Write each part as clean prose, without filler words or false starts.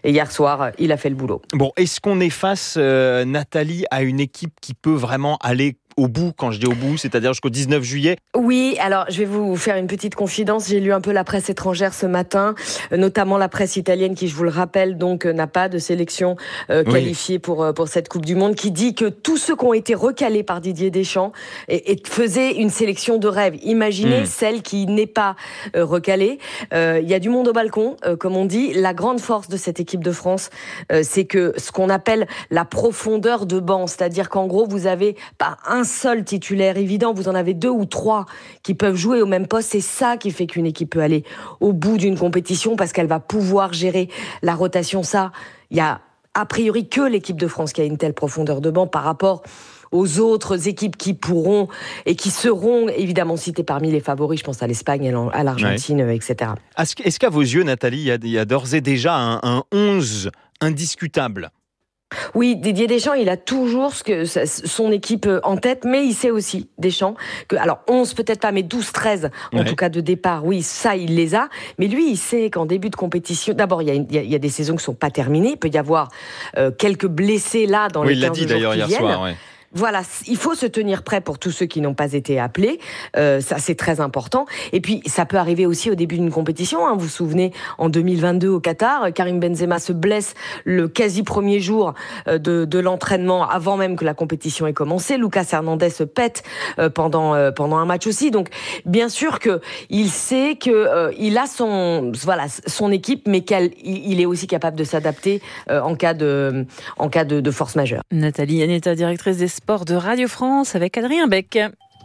Et hier soir, il a fait le boulot. Bon, est-ce qu'on est face, Nathalie, à une équipe qui peut vraiment aller au bout, quand je dis au bout, c'est-à-dire jusqu'au 19 juillet? Oui, alors je vais vous faire une petite confidence. J'ai lu un peu la presse étrangère ce matin, notamment la presse italienne qui, je vous le rappelle, donc n'a pas de sélection qualifiée pour cette Coupe du Monde, qui dit que tous ceux qui ont été recalés par Didier Deschamps et faisaient une sélection de rêve. Imaginez celle qui n'est pas recalée. Il y a du monde au balcon, comme on dit. La grande force de cette équipe de France, c'est que ce qu'on appelle la profondeur de banc, c'est-à-dire qu'en gros, vous avez pas un seul titulaire évident, vous en avez 2 ou 3 qui peuvent jouer au même poste. C'est ça qui fait qu'une équipe peut aller au bout d'une compétition, parce qu'elle va pouvoir gérer la rotation. Ça, il y a a priori que l'équipe de France qui a une telle profondeur de banc par rapport aux autres équipes qui pourront et qui seront évidemment citées parmi les favoris. Je pense à l'Espagne, à l'Argentine, etc. Est-ce qu'à vos yeux, Nathalie, il y a d'ores et déjà un 11 indiscutable? Oui, Didier Deschamps, il a toujours son équipe en tête, mais il sait aussi, Deschamps, que, alors 11 peut-être pas, mais 12, 13 en tout cas de départ, oui, ça il les a, mais lui il sait qu'en début de compétition, d'abord il y a des saisons qui sont pas terminées, il peut y avoir quelques blessés là dans les 15 jours qui viennent. Il l'a dit d'ailleurs hier soir, Voilà, il faut se tenir prêt pour tous ceux qui n'ont pas été appelés. Ça, c'est très important. Et puis, ça peut arriver aussi au début d'une compétition. Vous vous souvenez, en 2022 au Qatar, Karim Benzema se blesse le quasi premier jour de l'entraînement, avant même que la compétition ait commencé. Lucas Hernandez se pète pendant un match aussi. Donc, bien sûr que il sait que il a son équipe, mais il est aussi capable de s'adapter en cas de force majeure. Nathalie Yanetta, directrice des sports de Radio France, avec Adrien Beck.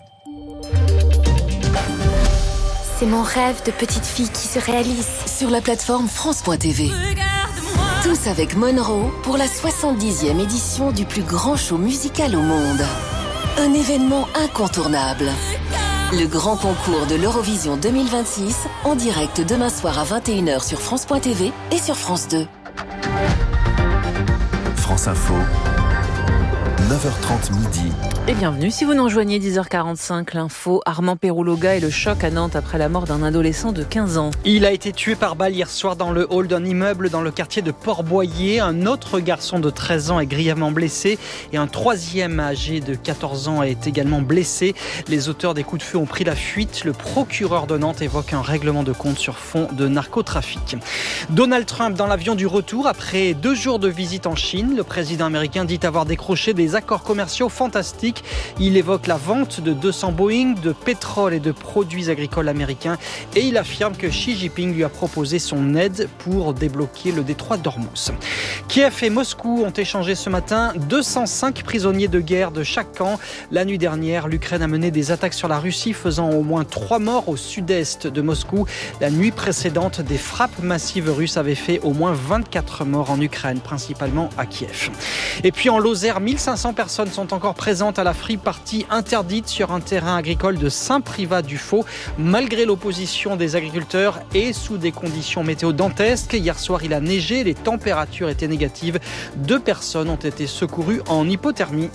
C'est mon rêve de petite fille qui se réalise. Sur la plateforme France.tv. Tous avec Monroe pour la 70e édition du plus grand show musical au monde. Un événement incontournable. Le grand concours de l'Eurovision 2026, en direct demain soir à 21h sur France.tv et sur France 2. France Info, 9h30 midi. Et bienvenue, si vous nous rejoignez, 10h45, l'info, Armand Pérouloga et le choc à Nantes après la mort d'un adolescent de 15 ans. Il a été tué par balle hier soir dans le hall d'un immeuble dans le quartier de Port-Boyer. Un autre garçon de 13 ans est grièvement blessé et un troisième âgé de 14 ans est également blessé. Les auteurs des coups de feu ont pris la fuite. Le procureur de Nantes évoque un règlement de compte sur fond de narcotrafic. Donald Trump dans l'avion du retour après 2 jours de visite en Chine. Le président américain dit avoir décroché des accords commerciaux fantastiques. Il évoque la vente de 200 Boeing, de pétrole et de produits agricoles américains et il affirme que Xi Jinping lui a proposé son aide pour débloquer le détroit d'Ormuz. Kiev et Moscou ont échangé ce matin 205 prisonniers de guerre de chaque camp. La nuit dernière, l'Ukraine a mené des attaques sur la Russie, faisant au moins 3 morts au sud-est de Moscou. La nuit précédente, des frappes massives russes avaient fait au moins 24 morts en Ukraine, principalement à Kiev. Et puis en Lozère, 1500 personnes sont encore présentes à la free party interdite sur un terrain agricole de Saint-Privat-du-Faux, malgré l'opposition des agriculteurs et sous des conditions météo dantesques. Hier soir, il a neigé, les températures étaient négatives. 2 personnes ont été secourues en hypothermie.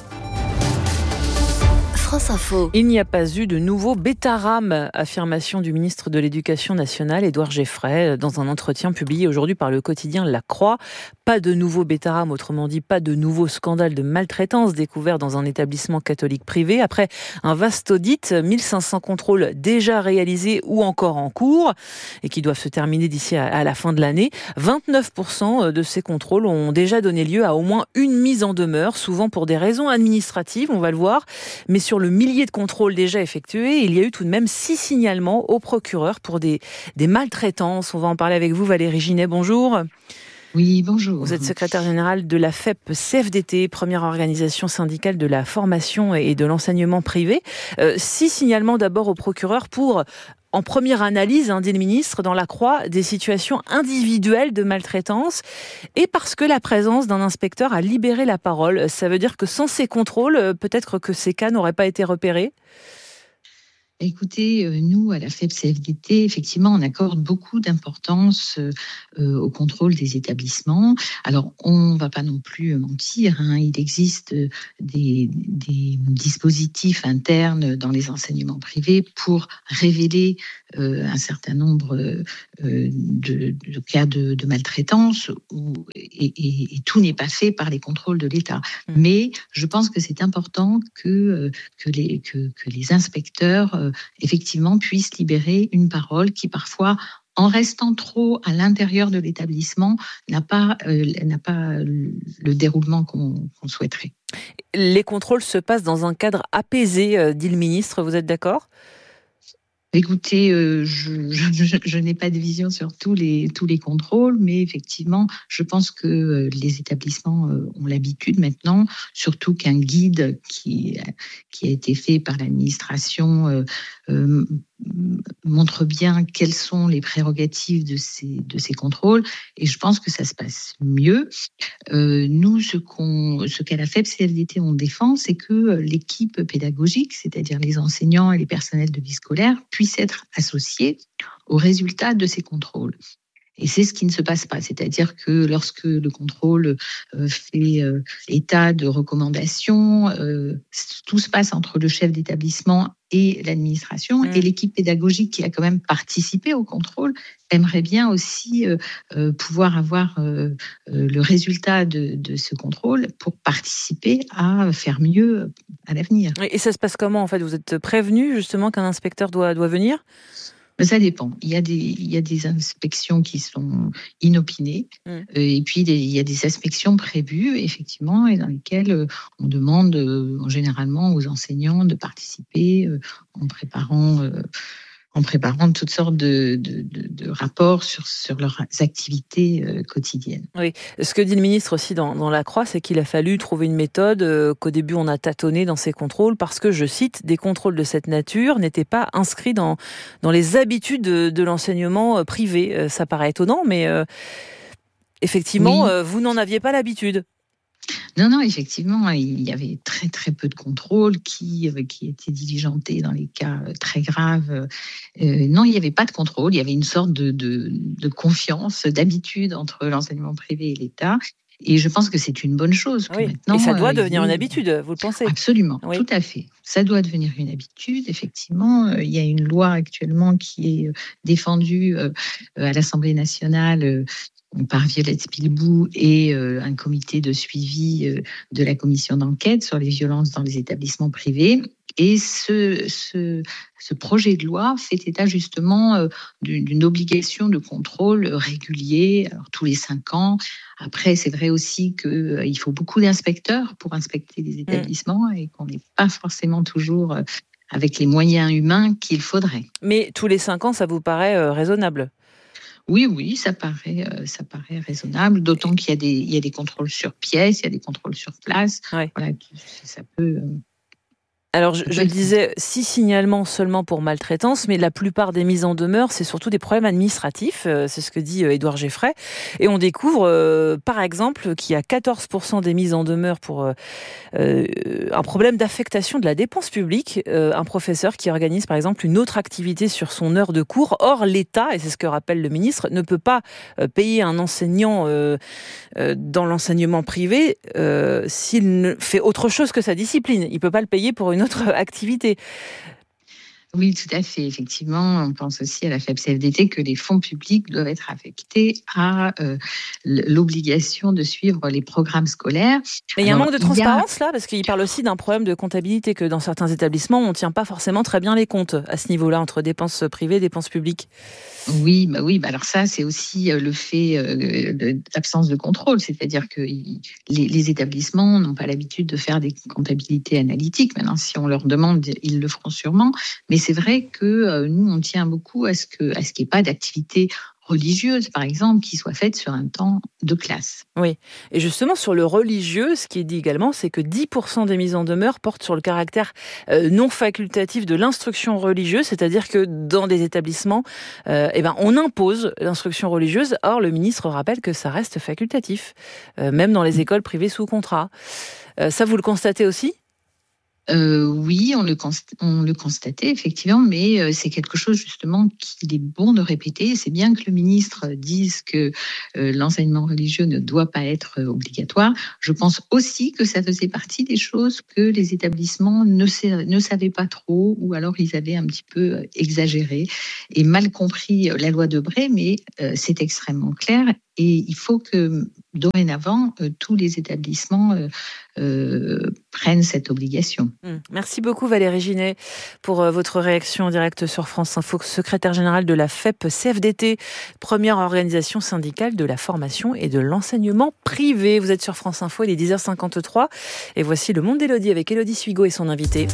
France Info. Il n'y a pas eu de nouveau bêta-rame, affirmation du ministre de l'Éducation nationale, Édouard Geffray, dans un entretien publié aujourd'hui par le quotidien La Croix. Pas de nouveau bêta-rame, autrement dit, pas de nouveau scandale de maltraitance découvert dans un établissement catholique privé. Après un vaste audit, 1500 contrôles déjà réalisés ou encore en cours, et qui doivent se terminer d'ici à la fin de l'année. 29% de ces contrôles ont déjà donné lieu à au moins une mise en demeure, souvent pour des raisons administratives, on va le voir, mais sur le millier de contrôles déjà effectués, il y a eu tout de même 6 signalements au procureur pour des maltraitances. On va en parler avec vous, Valérie Ginet, bonjour. Oui, bonjour. Vous êtes secrétaire générale de la FEP-CFDT, première organisation syndicale de la formation et de l'enseignement privé. 6 signalements d'abord au procureur pour, en première analyse, dit le ministre dans La Croix, des situations individuelles de maltraitance et parce que la présence d'un inspecteur a libéré la parole. Ça veut dire que sans ces contrôles, peut-être que ces cas n'auraient pas été repérés ? Écoutez, nous, à la FEP-CFDT, effectivement, on accorde beaucoup d'importance au contrôle des établissements. Alors, on ne va pas non plus mentir, il existe des dispositifs internes dans les enseignements privés pour révéler un certain nombre de cas de maltraitance et tout n'est pas fait par les contrôles de l'État. Mais je pense que c'est important que les inspecteurs effectivement puissent libérer une parole qui parfois, en restant trop à l'intérieur de l'établissement, n'a pas le déroulement qu'on souhaiterait. Les contrôles se passent dans un cadre apaisé, dit le ministre, vous êtes d'accord ? Écoutez, je n'ai pas de vision sur tous les contrôles, mais effectivement, je pense que les établissements ont l'habitude maintenant, surtout qu'un guide qui a été fait par l'administration montre bien quelles sont les prérogatives de ces contrôles, et je pense que ça se passe mieux. Nous, ce qu'à la FEP-CFDT on défend, c'est que l'équipe pédagogique, c'est-à-dire les enseignants et les personnels de vie scolaire, puissent être associés aux résultats de ces contrôles. Et c'est ce qui ne se passe pas. C'est-à-dire que lorsque le contrôle fait état de recommandations, tout se passe entre le chef d'établissement et l'administration. Et l'équipe pédagogique qui a quand même participé au contrôle aimerait bien aussi pouvoir avoir le résultat de ce contrôle pour participer à faire mieux à l'avenir. Et ça se passe comment en fait ? Vous êtes prévenu justement qu'un inspecteur doit venir ? Ça dépend. Il y a des inspections qui sont inopinées et puis il y a des inspections prévues, effectivement, et dans lesquelles on demande généralement aux enseignants de participer en préparant toutes sortes de rapports sur leurs activités quotidiennes. Oui, ce que dit le ministre aussi dans La Croix, c'est qu'il a fallu trouver une méthode, qu'au début on a tâtonné dans ces contrôles, parce que, je cite, des contrôles de cette nature n'étaient pas inscrits dans les habitudes de l'enseignement privé. Ça paraît étonnant, mais effectivement, oui. Vous n'en aviez pas l'habitude. Non, effectivement, il y avait très très peu de contrôles qui étaient diligentés dans les cas très graves. Non, il n'y avait pas de contrôle, il y avait une sorte de confiance, d'habitude entre l'enseignement privé et l'État. Et je pense que c'est une bonne chose. Oui. Maintenant, et ça doit devenir une habitude, vous le pensez ? Absolument, oui. Tout à fait. Ça doit devenir une habitude, effectivement. Il y a une loi actuellement qui est défendue à l'Assemblée nationale par Violette Spilbou et un comité de suivi de la commission d'enquête sur les violences dans les établissements privés. Et ce projet de loi fait état justement d'une obligation de contrôle régulier, alors tous les 5 ans. Après, c'est vrai aussi qu'il faut beaucoup d'inspecteurs pour inspecter les établissements et qu'on n'est pas forcément toujours avec les moyens humains qu'il faudrait. Mais tous les 5 ans, ça vous paraît raisonnable ? Oui, ça paraît raisonnable, d'autant qu'il y a des contrôles sur pièce, il y a des contrôles sur place. Ouais. Voilà, ça peut... Alors, je le disais, 6 signalements seulement pour maltraitance, mais la plupart des mises en demeure, c'est surtout des problèmes administratifs, c'est ce que dit Édouard Geffray. Et on découvre, par exemple, qu'il y a 14% des mises en demeure pour un problème d'affectation de la dépense publique. Un professeur qui organise, par exemple, une autre activité sur son heure de cours. Or, l'État, et c'est ce que rappelle le ministre, ne peut pas payer un enseignant dans l'enseignement privé s'il ne fait autre chose que sa discipline. Il ne peut pas le payer pour une autre activité. Oui, tout à fait. Effectivement, on pense aussi à la FEP-CFDT que les fonds publics doivent être affectés à l'obligation de suivre les programmes scolaires. Mais il y a un manque de transparence là, parce qu'il parle aussi d'un problème de comptabilité, que dans certains établissements, on ne tient pas forcément très bien les comptes à ce niveau-là, entre dépenses privées et dépenses publiques. Oui, alors ça, c'est aussi le fait d'absence de contrôle, c'est-à-dire que les établissements n'ont pas l'habitude de faire des comptabilités analytiques. Maintenant, si on leur demande, ils le feront sûrement, mais c'est vrai que nous, on tient beaucoup à ce qu'il n'y ait pas d'activité religieuse, par exemple, qui soit faite sur un temps de classe. Oui, et justement sur le religieux, ce qui est dit également, c'est que 10% des mises en demeure portent sur le caractère non facultatif de l'instruction religieuse, c'est-à-dire que dans des établissements, on impose l'instruction religieuse. Or, le ministre rappelle que ça reste facultatif, même dans les écoles privées sous contrat. Ça, vous le constatez aussi ? Oui, on le constatait effectivement, mais c'est quelque chose justement qu'il est bon de répéter. C'est bien que le ministre dise que l'enseignement religieux ne doit pas être obligatoire. Je pense aussi que ça faisait partie des choses que les établissements ne savaient pas trop, ou alors ils avaient un petit peu exagéré et mal compris la loi Debré, mais c'est extrêmement clair. Et il faut que, dorénavant, tous les établissements prennent cette obligation. Merci beaucoup Valérie Ginet pour votre réaction en direct sur France Info, secrétaire générale de la FEP-CFDT, première organisation syndicale de la formation et de l'enseignement privé. Vous êtes sur France Info, il est 10h53 et voici Le Monde d'Élodie avec Élodie Suigo et son invité.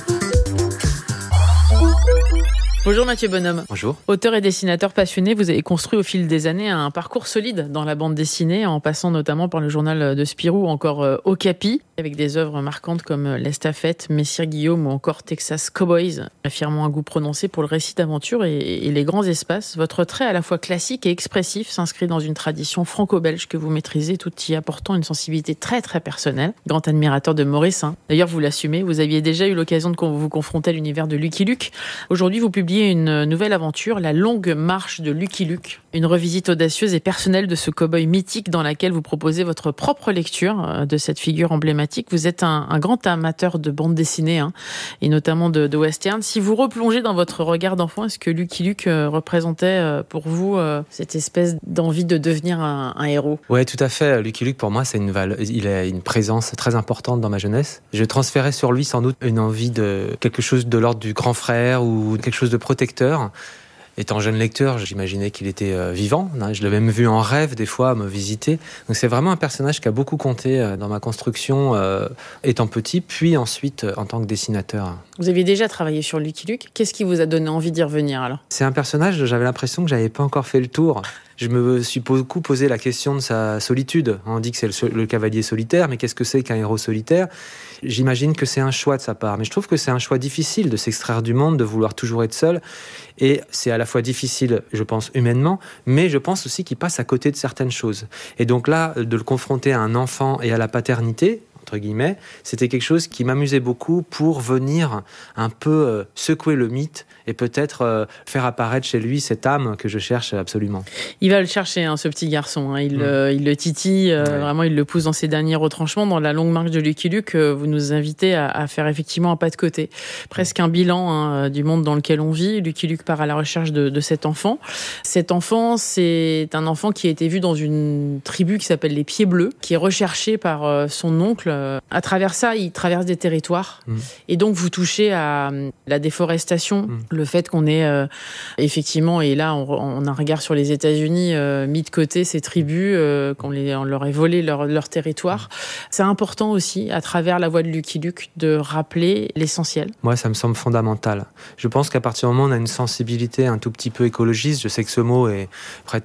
Bonjour Mathieu Bonhomme. Bonjour. Auteur et dessinateur passionné, vous avez construit au fil des années un parcours solide dans la bande dessinée, en passant notamment par le journal de Spirou ou encore Okapi, avec des œuvres marquantes comme L'Estafette, Messire Guillaume ou encore Texas Cowboys, affirmant un goût prononcé pour le récit d'aventure et les grands espaces. Votre trait à la fois classique et expressif s'inscrit dans une tradition franco-belge que vous maîtrisez, tout y apportant une sensibilité très très personnelle. Grand admirateur de Maurice. D'ailleurs, vous l'assumez, vous aviez déjà eu l'occasion de vous confronter à l'univers de Lucky Luke. Aujourd'hui, vous publiez une nouvelle aventure, La Longue Marche de Lucky Luke. Une revisite audacieuse et personnelle de ce cow-boy mythique dans laquelle vous proposez votre propre lecture de cette figure emblématique. Vous êtes un grand amateur de bande dessinée et notamment de western. Si vous replongez dans votre regard d'enfant, est-ce que Lucky Luke représentait pour vous cette espèce d'envie de devenir un héros ? Oui, tout à fait. Lucky Luke, pour moi, il a une présence très importante dans ma jeunesse. Je transférais sur lui sans doute une envie de quelque chose de l'ordre du grand frère ou quelque chose de protecteur. Étant jeune lecteur, j'imaginais qu'il était vivant. Je l'ai même vu en rêve des fois me visiter. Donc c'est vraiment un personnage qui a beaucoup compté dans ma construction étant petit, puis ensuite en tant que dessinateur. Vous aviez déjà travaillé sur Lucky Luke. Qu'est-ce qui vous a donné envie d'y revenir alors ? C'est un personnage, j'avais l'impression que j'avais pas encore fait le tour. Je me suis beaucoup posé la question de sa solitude. On dit que c'est le cavalier solitaire, mais qu'est-ce que c'est qu'un héros solitaire ? J'imagine que c'est un choix de sa part, mais je trouve que c'est un choix difficile de s'extraire du monde, de vouloir toujours être seul. Et c'est à la fois difficile, je pense, humainement, mais je pense aussi qu'il passe à côté de certaines choses. Et donc là, de le confronter à un enfant et à la paternité, entre guillemets, c'était quelque chose qui m'amusait beaucoup pour venir un peu secouer le mythe et peut-être faire apparaître chez lui cette âme que je cherche absolument. Il va le chercher, ce petit garçon. Il le titille, vraiment, il le pousse dans ses derniers retranchements. Dans La Longue Marche de Lucky Luke, vous nous invitez à faire effectivement un pas de côté. Presque un bilan du monde dans lequel on vit. Lucky Luke part à la recherche de cet enfant. Cet enfant, c'est un enfant qui a été vu dans une tribu qui s'appelle les Pieds Bleus, qui est recherché par son oncle. À travers ça, il traverse des territoires. Et donc, vous touchez à la déforestation, le fait qu'on ait effectivement, et là on a un regard sur les États-Unis, mis de côté ces tribus, qu'on leur ait volé leur territoire. C'est important aussi, à travers la voix de Lucky Luke, de rappeler l'essentiel. Moi, ça me semble fondamental. Je pense qu'à partir du moment où on a une sensibilité un tout petit peu écologiste, je sais que ce mot est prêt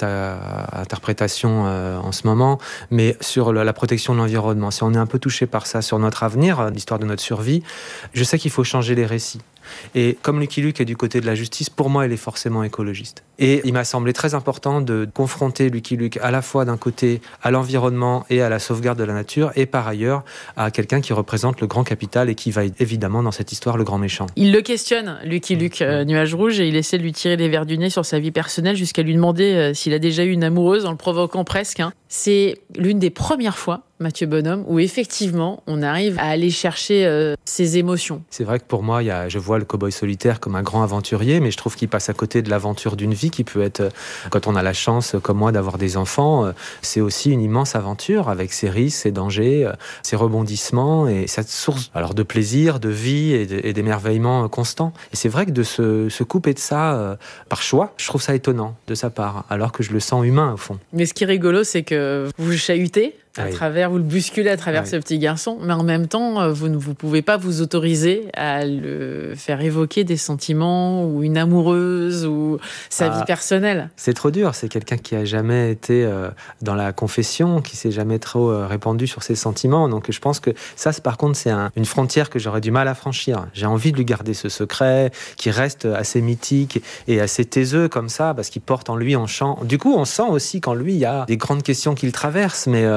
à interprétation en ce moment, mais sur la protection de l'environnement, si on est un peu touché par ça, sur notre avenir, l'histoire de notre survie, je sais qu'il faut changer les récits. Et comme Lucky Luke est du côté de la justice, pour moi, il est forcément écologiste. Et il m'a semblé très important de confronter Lucky Luke à la fois d'un côté à l'environnement et à la sauvegarde de la nature, et par ailleurs à quelqu'un qui représente le grand capital et qui va évidemment dans cette histoire le grand méchant. Il le questionne, Lucky Luke, Nuage Rouge, et il essaie de lui tirer les vers du nez sur sa vie personnelle jusqu'à lui demander s'il a déjà eu une amoureuse, en le provoquant presque. C'est l'une des premières fois, Mathieu Bonhomme, où effectivement on arrive à aller chercher ses émotions. C'est vrai que pour moi, je vois le cow-boy solitaire comme un grand aventurier, mais je trouve qu'il passe à côté de l'aventure d'une vie qui peut être, quand on a la chance comme moi d'avoir des enfants, c'est aussi une immense aventure avec ses risques, ses dangers, ses rebondissements et cette source alors de plaisir, de vie et d'émerveillement constant. Et c'est vrai que de se couper de ça par choix, je trouve ça étonnant de sa part, alors que je le sens humain au fond. Mais ce qui est rigolo, c'est que vous chahutez vous le bousculez à travers ce petit garçon, mais en même temps, vous ne pouvez pas vous autoriser à le faire évoquer des sentiments ou une amoureuse ou sa vie personnelle. C'est trop dur, c'est quelqu'un qui a jamais été dans la confession, qui s'est jamais trop répandu sur ses sentiments, donc je pense que ça, par contre, c'est une frontière que j'aurais du mal à franchir. J'ai envie de lui garder ce secret, qui reste assez mythique et assez taiseux comme ça, parce qu'il porte en lui, en chant. Du coup, on sent aussi qu'en lui, il y a des grandes questions qu'il traverse, mais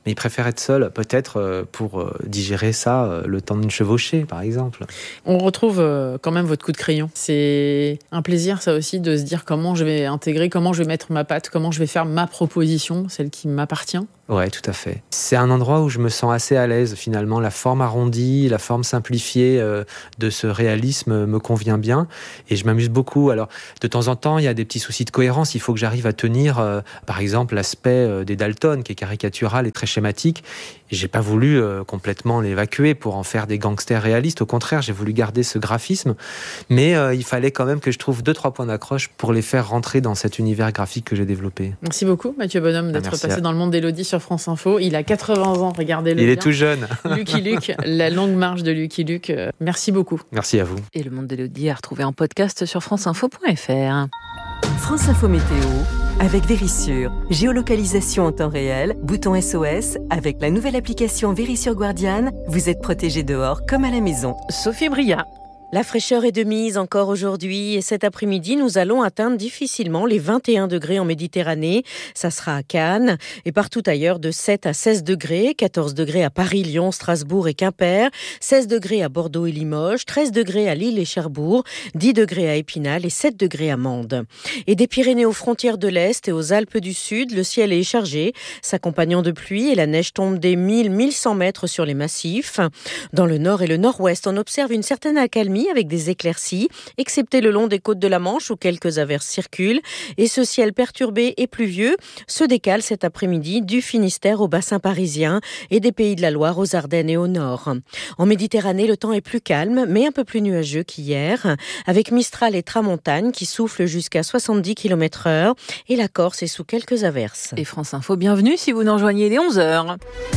mais ils préfèrent être seuls, peut-être pour digérer ça le temps d'une chevauchée, par exemple. On retrouve quand même votre coup de crayon. C'est un plaisir, ça aussi, de se dire comment je vais intégrer, comment je vais mettre ma patte, comment je vais faire ma proposition, celle qui m'appartient. Ouais, tout à fait. C'est un endroit où je me sens assez à l'aise, finalement. La forme arrondie, la forme simplifiée de ce réalisme me convient bien et je m'amuse beaucoup. Alors, de temps en temps, il y a des petits soucis de cohérence. Il faut que j'arrive à tenir, par exemple, l'aspect des Dalton, qui est caricatural et très schématique. J'ai pas voulu complètement l'évacuer pour en faire des gangsters réalistes. Au contraire, j'ai voulu garder ce graphisme. Mais il fallait quand même que je trouve 2-3 points d'accroche pour les faire rentrer dans cet univers graphique que j'ai développé. Merci beaucoup, Mathieu Bonhomme, d'être passé dans le monde d'Élodie sur France Info. Il a 80 ans, regardez-le. Il est tout jeune. Lucky Luke, la longue marche de Lucky Luke. Merci beaucoup. Merci à vous. Et le monde d'Élodie à retrouver en podcast sur franceinfo.fr. France Info Météo avec Vérissure. Géolocalisation en temps réel, bouton SOS. Avec la nouvelle application Vérissure Guardian, vous êtes protégé dehors comme à la maison. Sophie Bria. La fraîcheur est de mise encore aujourd'hui et cet après-midi, nous allons atteindre difficilement les 21 degrés en Méditerranée. Ça sera à Cannes et partout ailleurs de 7 à 16 degrés, 14 degrés à Paris, Lyon, Strasbourg et Quimper, 16 degrés à Bordeaux et Limoges, 13 degrés à Lille et Cherbourg, 10 degrés à Épinal et 7 degrés à Mende. Et des Pyrénées aux frontières de l'Est et aux Alpes du Sud, le ciel est chargé, s'accompagnant de pluie et la neige tombe des 1000-1100 mètres sur les massifs. Dans le nord et le nord-ouest, on observe une certaine accalmie avec des éclaircies, excepté le long des côtes de la Manche où quelques averses circulent. Et ce ciel perturbé et pluvieux se décale cet après-midi du Finistère au bassin parisien et des Pays de la Loire aux Ardennes et au nord. En Méditerranée, le temps est plus calme, mais un peu plus nuageux qu'hier, avec Mistral et Tramontane qui soufflent jusqu'à 70 km/h et la Corse est sous quelques averses. Et France Info, bienvenue si vous nous rejoignez dès 11h.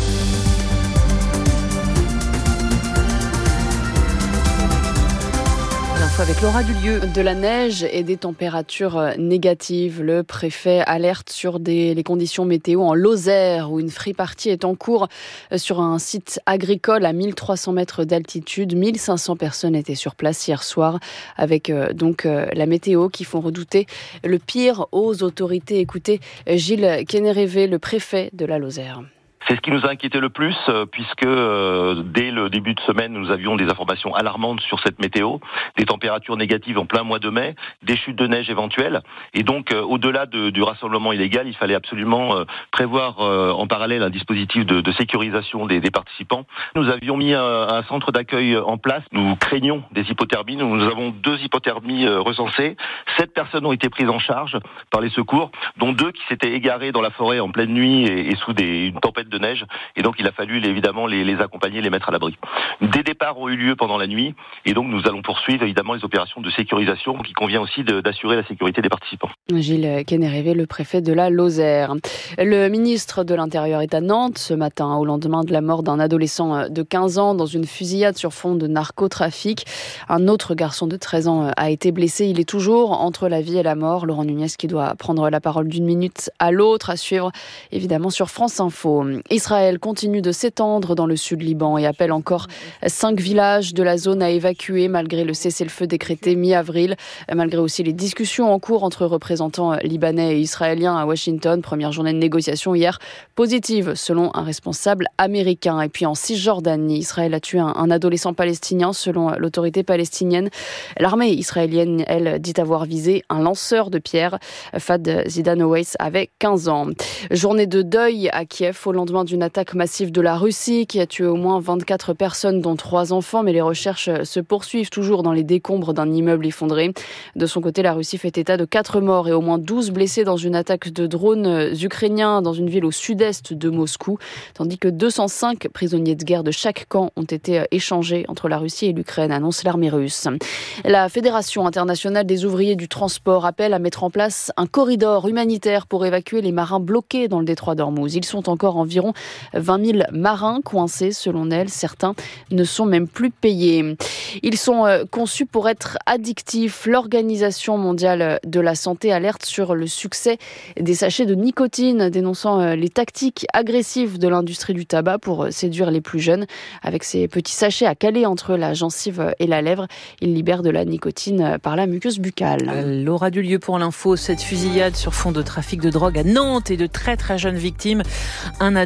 Avec Laura Dulieu. De la neige et des températures négatives. Le préfet alerte sur les conditions météo en Lozère où une free-party est en cours sur un site agricole à 1300 mètres d'altitude. 1500 personnes étaient sur place hier soir avec la météo qui font redouter le pire aux autorités. Écoutez Gilles Kénérévé, le préfet de la Lozère. C'est ce qui nous a inquiété le plus, puisque dès le début de semaine, nous avions des informations alarmantes sur cette météo, des températures négatives en plein mois de mai, des chutes de neige éventuelles. Et donc, au-delà du rassemblement illégal, il fallait absolument prévoir en parallèle un dispositif de sécurisation des participants. Nous avions mis un centre d'accueil en place. Nous craignons des hypothermies. Nous avons 2 hypothermies recensées. 7 personnes ont été prises en charge par les secours, dont 2 qui s'étaient égarées dans la forêt en pleine nuit et sous une tempête de neige, et donc il a fallu évidemment les accompagner, les mettre à l'abri. Des départs ont eu lieu pendant la nuit, et donc nous allons poursuivre évidemment les opérations de sécurisation, qui convient aussi d'assurer la sécurité des participants. Gilles Kénérévé, le préfet de la Lozère. Le ministre de l'Intérieur est à Nantes ce matin, au lendemain de la mort d'un adolescent de 15 ans dans une fusillade sur fond de narcotrafic. Un autre garçon de 13 ans a été blessé. Il est toujours entre la vie et la mort. Laurent Nunez qui doit prendre la parole d'une minute à l'autre, à suivre évidemment sur France Info. Israël continue de s'étendre dans le sud Liban et appelle encore 5 villages de la zone à évacuer malgré le cessez-le-feu décrété mi-avril, malgré aussi les discussions en cours entre représentants libanais et israéliens à Washington. Première journée de négociation hier positive selon un responsable américain. Et puis en Cisjordanie, Israël a tué un adolescent palestinien selon l'autorité palestinienne. L'armée israélienne, elle, dit avoir visé un lanceur de pierres. Fad Zidan Owais avait 15 ans. Journée de deuil à Kiev au lendemain d'une attaque massive de la Russie qui a tué au moins 24 personnes dont 3 enfants, mais les recherches se poursuivent toujours dans les décombres d'un immeuble effondré. De son côté, la Russie fait état de 4 morts et au moins 12 blessés dans une attaque de drones ukrainiens dans une ville au sud-est de Moscou, tandis que 205 prisonniers de guerre de chaque camp ont été échangés entre la Russie et l'Ukraine, annonce l'armée russe. La Fédération internationale des ouvriers du transport appelle à mettre en place un corridor humanitaire pour évacuer les marins bloqués dans le détroit d'Ormuz. Ils sont encore environ 20 000 marins coincés, selon elle. Certains ne sont même plus payés. Ils sont conçus pour être addictifs. L'Organisation mondiale de la santé alerte sur le succès des sachets de nicotine, dénonçant les tactiques agressives de l'industrie du tabac pour séduire les plus jeunes. Avec ces petits sachets à caler entre la gencive et la lèvre, ils libèrent de la nicotine par la muqueuse buccale. Laura Dulieu pour l'info. Cette fusillade sur fond de trafic de drogue à Nantes et de très très jeunes victimes. Un ado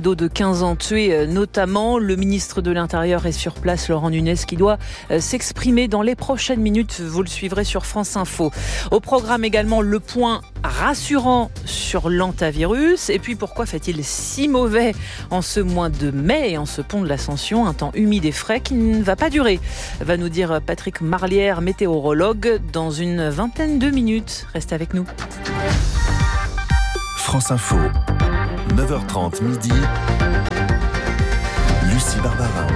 ado de 15 ans tué notamment. Le ministre de l'Intérieur est sur place, Laurent Nunez, qui doit s'exprimer dans les prochaines minutes. Vous le suivrez sur France Info. Au programme également, le point rassurant sur l'hantavirus. Et puis, pourquoi fait-il si mauvais en ce mois de mai et en ce pont de l'Ascension? Un temps humide et frais qui ne va pas durer, va nous dire Patrick Marlière, météorologue, dans une vingtaine de minutes. Restez avec nous. France Info, 9h30 midi. Lucie Barbara.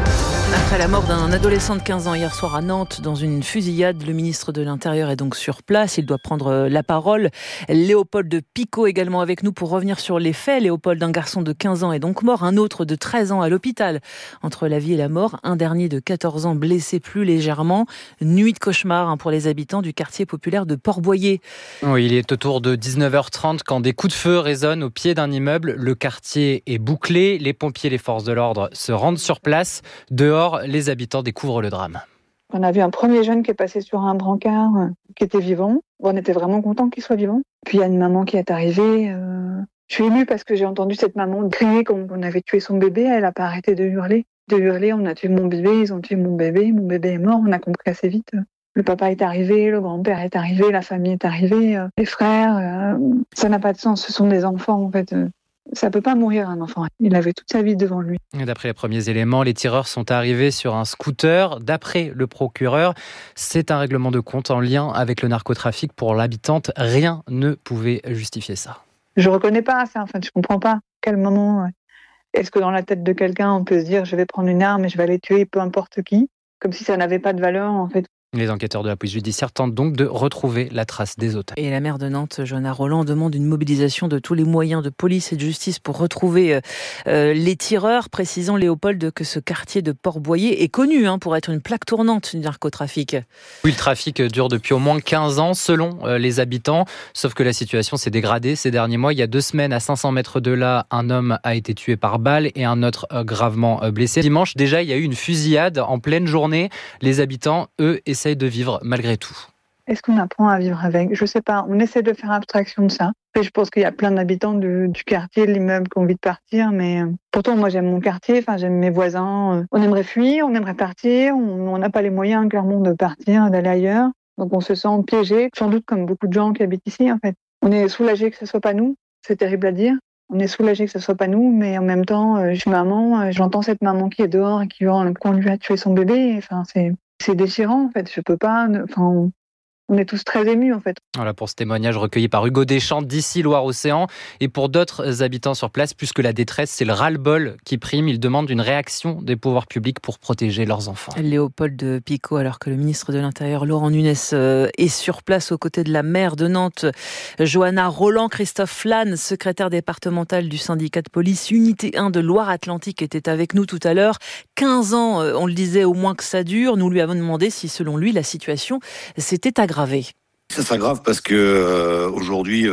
Après la mort d'un adolescent de 15 ans hier soir à Nantes dans une fusillade, le ministre de l'Intérieur est donc sur place. Il doit prendre la parole. Léopold Picot également avec nous pour revenir sur les faits. Léopold, un garçon de 15 ans est donc mort, un autre de 13 ans à l'hôpital. Entre la vie et la mort, un dernier de 14 ans blessé plus légèrement. Nuit de cauchemar pour les habitants du quartier populaire de Port-Boyer. Oui, il est autour de 19h30 quand des coups de feu résonnent au pied d'un immeuble. Le quartier est bouclé. Les pompiers et les forces de l'ordre se rendent sur place. Dehors, les habitants découvrent le drame. On a vu un premier jeune qui est passé sur un brancard, qui était vivant. On était vraiment contents qu'il soit vivant. Puis il y a une maman qui est arrivée. Je suis émue parce que j'ai entendu cette maman crier qu'on avait tué son bébé. Elle n'a pas arrêté de hurler. On a tué mon bébé, ils ont tué mon bébé est mort. On a compris assez vite. Le papa est arrivé, le grand-père est arrivé, la famille est arrivée, les frères. Ça n'a pas de sens, ce sont des enfants en fait. Ça peut pas mourir un enfant. Il avait toute sa vie devant lui. Et d'après les premiers éléments, les tireurs sont arrivés sur un scooter. D'après le procureur, c'est un règlement de compte en lien avec le narcotrafic. Pour l'habitante, rien ne pouvait justifier ça. Je reconnais pas ça. Je comprends pas. Quel moment est-ce que dans la tête de quelqu'un on peut se dire je vais prendre une arme et je vais aller tuer peu importe qui, comme si ça n'avait pas de valeur en fait. Les enquêteurs de la police judiciaire tentent donc de retrouver la trace des auteurs. Et la maire de Nantes, Johanna Rolland, demande une mobilisation de tous les moyens de police et de justice pour retrouver les tireurs, précisant Léopold que ce quartier de Port-Boyer est connu pour être une plaque tournante du narcotrafic. Oui, le trafic dure depuis au moins 15 ans selon les habitants, sauf que la situation s'est dégradée ces derniers mois. Il y a 2 semaines, à 500 mètres de là, un homme a été tué par balle et un autre gravement blessé. Dimanche, déjà, il y a eu une fusillade en pleine journée. Les habitants, eux, essayent de vivre malgré tout. Est-ce qu'on apprend à vivre avec? Je sais pas, on essaie de faire abstraction de ça. Et je pense qu'il y a plein d'habitants du quartier, de l'immeuble qui ont envie de partir, mais pourtant moi j'aime mon quartier, j'aime mes voisins. On aimerait fuir, on aimerait partir, on n'a pas les moyens clairement de partir, d'aller ailleurs. Donc on se sent piégé, sans doute comme beaucoup de gens qui habitent ici en fait. On est soulagé que ce soit pas nous, c'est terrible à dire. On est soulagé que ce soit pas nous, mais en même temps, je suis maman, j'entends cette maman qui est dehors et qui hurle qu'on lui a tué son bébé. C'est déchirant, en fait. Je peux pas... On est tous très émus, en fait. Voilà pour ce témoignage recueilli par Hugo Deschamps d'ici Loire-Océan. Et pour d'autres habitants sur place, plus que la détresse, c'est le ras-le-bol qui prime. Ils demandent une réaction des pouvoirs publics pour protéger leurs enfants. Léopold Picot, alors que le ministre de l'Intérieur, Laurent Nunez, est sur place aux côtés de la maire de Nantes, Johanna Rolland. Christophe Flane, secrétaire départemental du syndicat de police Unité 1 de Loire-Atlantique, était avec nous tout à l'heure. 15 ans, on le disait, au moins que ça dure. Nous lui avons demandé si, selon lui, la situation s'était aggravée. Ça s'aggrave parce que aujourd'hui,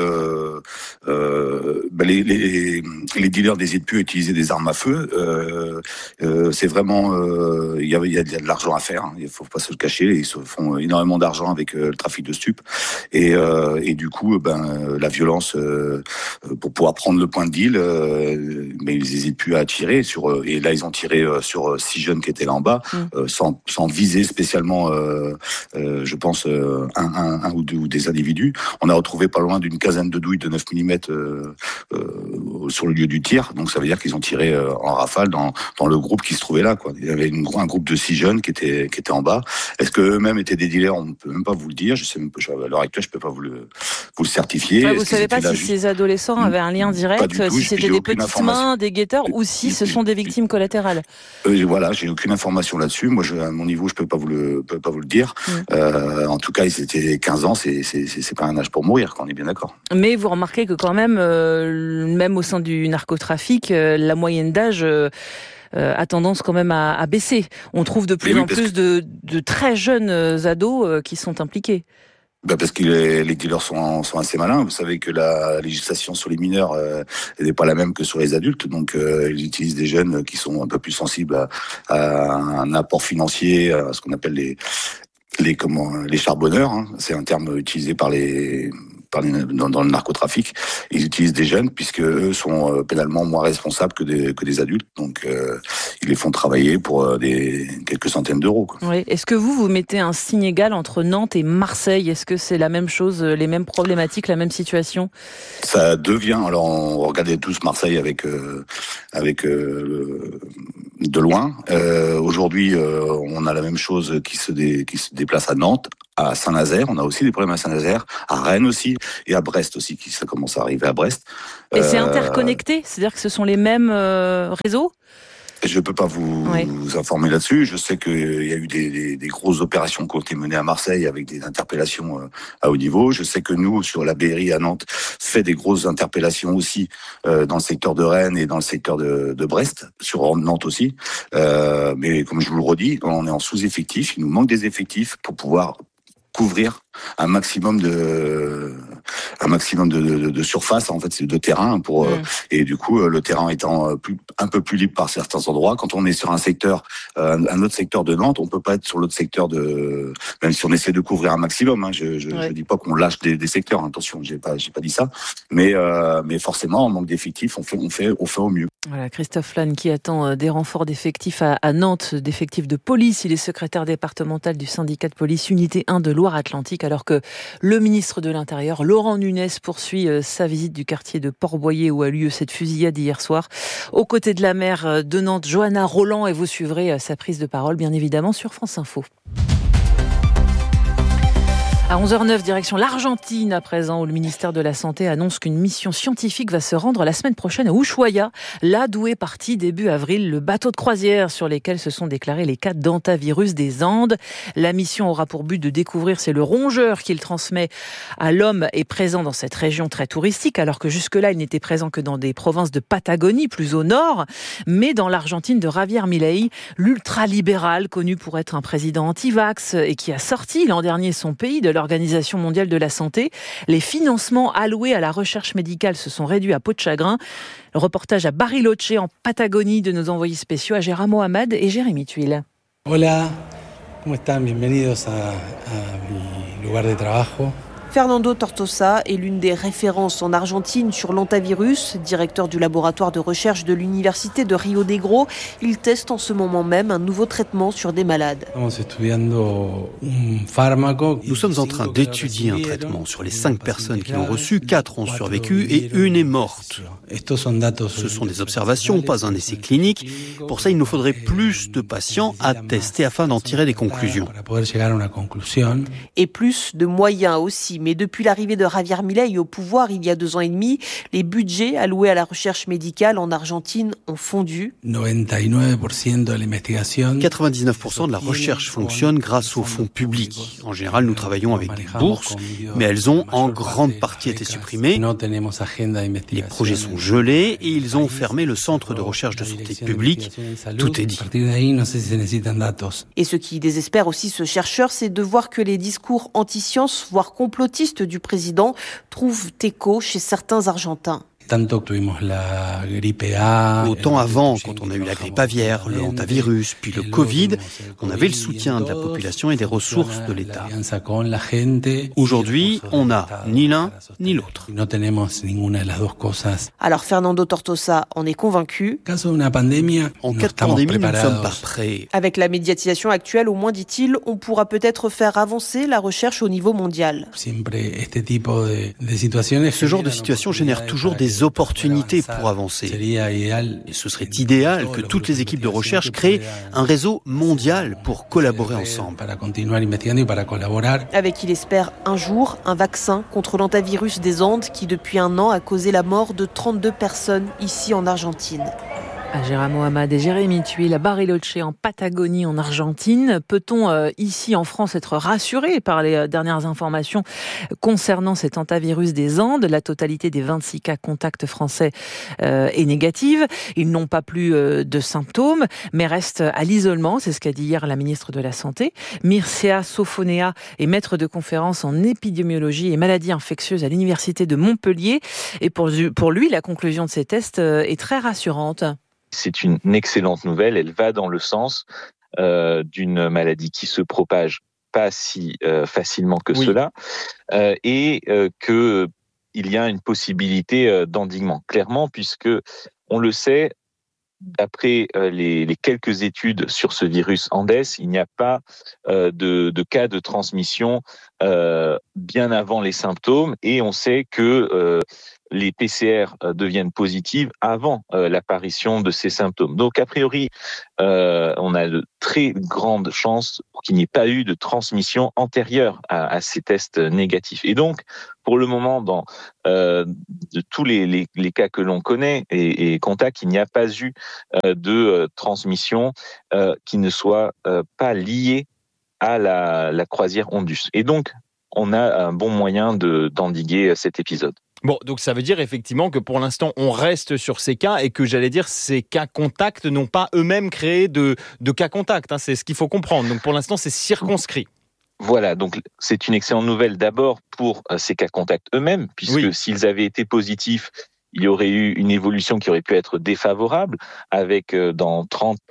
les dealers n'hésitent plus à utiliser des armes à feu. C'est vraiment, il y a de l'argent à faire. Il faut pas se le cacher. Ils se font énormément d'argent avec le trafic de stupes et du coup, la violence pour pouvoir prendre le point de deal, mais ils n'hésitent plus à tirer sur. Et là, ils ont tiré sur 6 jeunes qui étaient là en bas, sans viser spécialement, je pense, un ou des individus. On a retrouvé pas loin d'une quinzaine de douilles de 9 mm sur le lieu du tir. Donc ça veut dire qu'ils ont tiré en rafale dans le groupe qui se trouvait là, quoi. Il y avait un groupe de 6 jeunes qui étaient en bas. Est-ce que eux-mêmes étaient des dealers? On ne peut même pas vous le dire. Je sais même pas, à l'heure actuelle, je peux pas vous le certifier. Vous ne savez pas si ces adolescents avaient un lien direct, si c'était des petites mains, des guetteurs, ou si ce sont des victimes collatérales. Voilà, j'ai aucune information là-dessus. Moi, à mon niveau, je peux pas vous le dire. En tout cas, ils étaient 15 ans. C'est pas un âge pour mourir, on est bien d'accord. Mais vous remarquez que quand même, même au sein du narcotrafic, la moyenne d'âge a tendance quand même à baisser. On trouve de plus en plus de très jeunes ados qui sont impliqués. Parce que les dealers sont assez malins. Vous savez que la législation sur les mineurs n'est pas la même que sur les adultes. Donc ils utilisent des jeunes qui sont un peu plus sensibles à un apport financier, à ce qu'on appelle les charbonneurs, hein. C'est un terme utilisé par les dans le narcotrafic. Ils utilisent des jeunes puisque eux sont pénalement moins responsables que des adultes. Donc ils les font travailler pour quelques centaines d'euros, quoi. Oui. Est-ce que vous mettez un signe égal entre Nantes et Marseille ? Est-ce que c'est la même chose, les mêmes problématiques, la même situation ? Ça devient. Alors on regardait tous Marseille avec de loin. Aujourd'hui, on a la même chose qui se déplace à Nantes, à Saint-Nazaire. On a aussi des problèmes à Saint-Nazaire, à Rennes aussi, et à Brest aussi, ça commence à arriver à Brest. Et c'est interconnecté ? C'est-à-dire que ce sont les mêmes réseaux ? Je peux pas vous informer là-dessus. Je sais qu'il y a eu des grosses opérations qui ont été menées à Marseille avec des interpellations à haut niveau. Je sais que nous, sur la BRI à Nantes, fait des grosses interpellations aussi dans le secteur de Rennes et dans le secteur de Brest, sur Nantes aussi. Mais comme je vous le redis, on est en sous-effectif. Il nous manque des effectifs pour pouvoir couvrir un maximum de surface, en fait, c'est de terrain et du coup le terrain étant un peu plus libre par certains endroits. Quand on est sur un secteur, un autre secteur de Nantes, on peut pas être sur l'autre secteur même si on essaie de couvrir un maximum. Hein, je dis pas qu'on lâche des secteurs. Attention, j'ai pas dit ça. Mais forcément, en manque d'effectifs, on fait au mieux. Voilà, Christophe Lannes qui attend des renforts d'effectifs à Nantes, d'effectifs de police. Il est secrétaire départemental du syndicat de police Unité 1 de Loire-Atlantique, alors que le ministre de l'Intérieur, Laurent Nunez, poursuit sa visite du quartier de Port-Boyer où a lieu cette fusillade hier soir. Aux côtés de la maire de Nantes, Johanna Roland, et vous suivrez sa prise de parole, bien évidemment, sur France Info. À 11h09, direction l'Argentine à présent, où le ministère de la Santé annonce qu'une mission scientifique va se rendre la semaine prochaine à Ushuaia, là d'où est parti début avril le bateau de croisière sur lesquels se sont déclarés les cas d'hantavirus des Andes. La mission aura pour but de découvrir si le rongeur qu'il transmet à l'homme est présent dans cette région très touristique, alors que jusque-là il n'était présent que dans des provinces de Patagonie, plus au nord, mais dans l'Argentine de Javier Milei, l'ultralibéral connu pour être un président anti-vax et qui a sorti l'an dernier son pays de l'Organisation mondiale de la santé. Les financements alloués à la recherche médicale se sont réduits à peau de chagrin. Le reportage à Bariloche, en Patagonie, de nos envoyés spéciaux Agera Mohamed et Jérémy Tuile. Hola, ¿cómo están? Bienvenidos a mi lugar de trabajo. Fernando Tortosa est l'une des références en Argentine sur l'hantavirus, directeur du laboratoire de recherche de l'université de Rio Negro. Il teste en ce moment même un nouveau traitement sur des malades. Nous sommes en train d'étudier un traitement. Sur les 5 personnes qui l'ont reçu, 4 ont survécu et 1 est morte. Ce sont des observations, pas un essai clinique. Pour ça, il nous faudrait plus de patients à tester afin d'en tirer des conclusions. Et plus de moyens aussi. Mais depuis l'arrivée de Javier Milei au pouvoir il y a 2 ans et demi, les budgets alloués à la recherche médicale en Argentine ont fondu. 99% de la recherche fonctionne grâce aux fonds publics. En général, nous travaillons avec des bourses, mais elles ont en grande partie été supprimées. Les projets sont gelés et ils ont fermé le centre de recherche de santé publique. Tout est dit. Et ce qui désespère aussi ce chercheur, c'est de voir que les discours anti-science, voire complotistes du président trouvent écho chez certains Argentins. Autant avant, quand on a eu la grippe aviaire, le hantavirus, puis le Covid, on avait le soutien de la population et des ressources de l'État. Aujourd'hui, on n'a ni l'un ni l'autre. Alors Fernando Tortosa en est convaincu. En cas de pandémie, nous ne sommes pas prêts. Avec la médiatisation actuelle, au moins, dit-il, on pourra peut-être faire avancer la recherche au niveau mondial. Ce genre de situation génère toujours des opportunités pour avancer. Et ce serait idéal que toutes les équipes de recherche créent un réseau mondial pour collaborer ensemble. Avec, il espère, un jour, un vaccin contre l'hantavirus des Andes qui, depuis 1 an, a causé la mort de 32 personnes ici en Argentine. Agera Mohamed et Jérémy Tuile à Bariloche en Patagonie en Argentine. Peut-on ici en France être rassuré par les dernières informations concernant cet hantavirus des Andes? La totalité des 26 cas contacts français est négative. Ils n'ont pas plus de symptômes mais restent à l'isolement. C'est ce qu'a dit hier la ministre de la Santé. Mircea Sofonea est maître de conférence en épidémiologie et maladies infectieuses à l'université de Montpellier. Et pour lui, la conclusion de ces tests est très rassurante. C'est une excellente nouvelle, elle va dans le sens d'une maladie qui se propage pas si facilement que cela, et que il y a une possibilité d'endiguement, clairement, puisque on le sait, d'après les quelques études sur ce virus Andes, il n'y a pas de cas de transmission bien avant les symptômes, et on sait que les PCR deviennent positives avant l'apparition de ces symptômes. Donc, a priori, on a de très grandes chances pour qu'il n'y ait pas eu de transmission antérieure à ces tests négatifs. Et donc, pour le moment, dans de tous les cas que l'on connaît et contacts, il n'y a pas eu de transmission qui ne soit pas liée à la croisière Ondus. Et donc, on a un bon moyen d'endiguer cet épisode. Bon, donc ça veut dire effectivement que pour l'instant, on reste sur ces cas et que ces cas contacts n'ont pas eux-mêmes créé de cas contacts. C'est ce qu'il faut comprendre. Donc pour l'instant, c'est circonscrit. Voilà, donc c'est une excellente nouvelle d'abord pour ces cas contacts eux-mêmes, puisque s'ils avaient été positifs, il y aurait eu une évolution qui aurait pu être défavorable, avec dans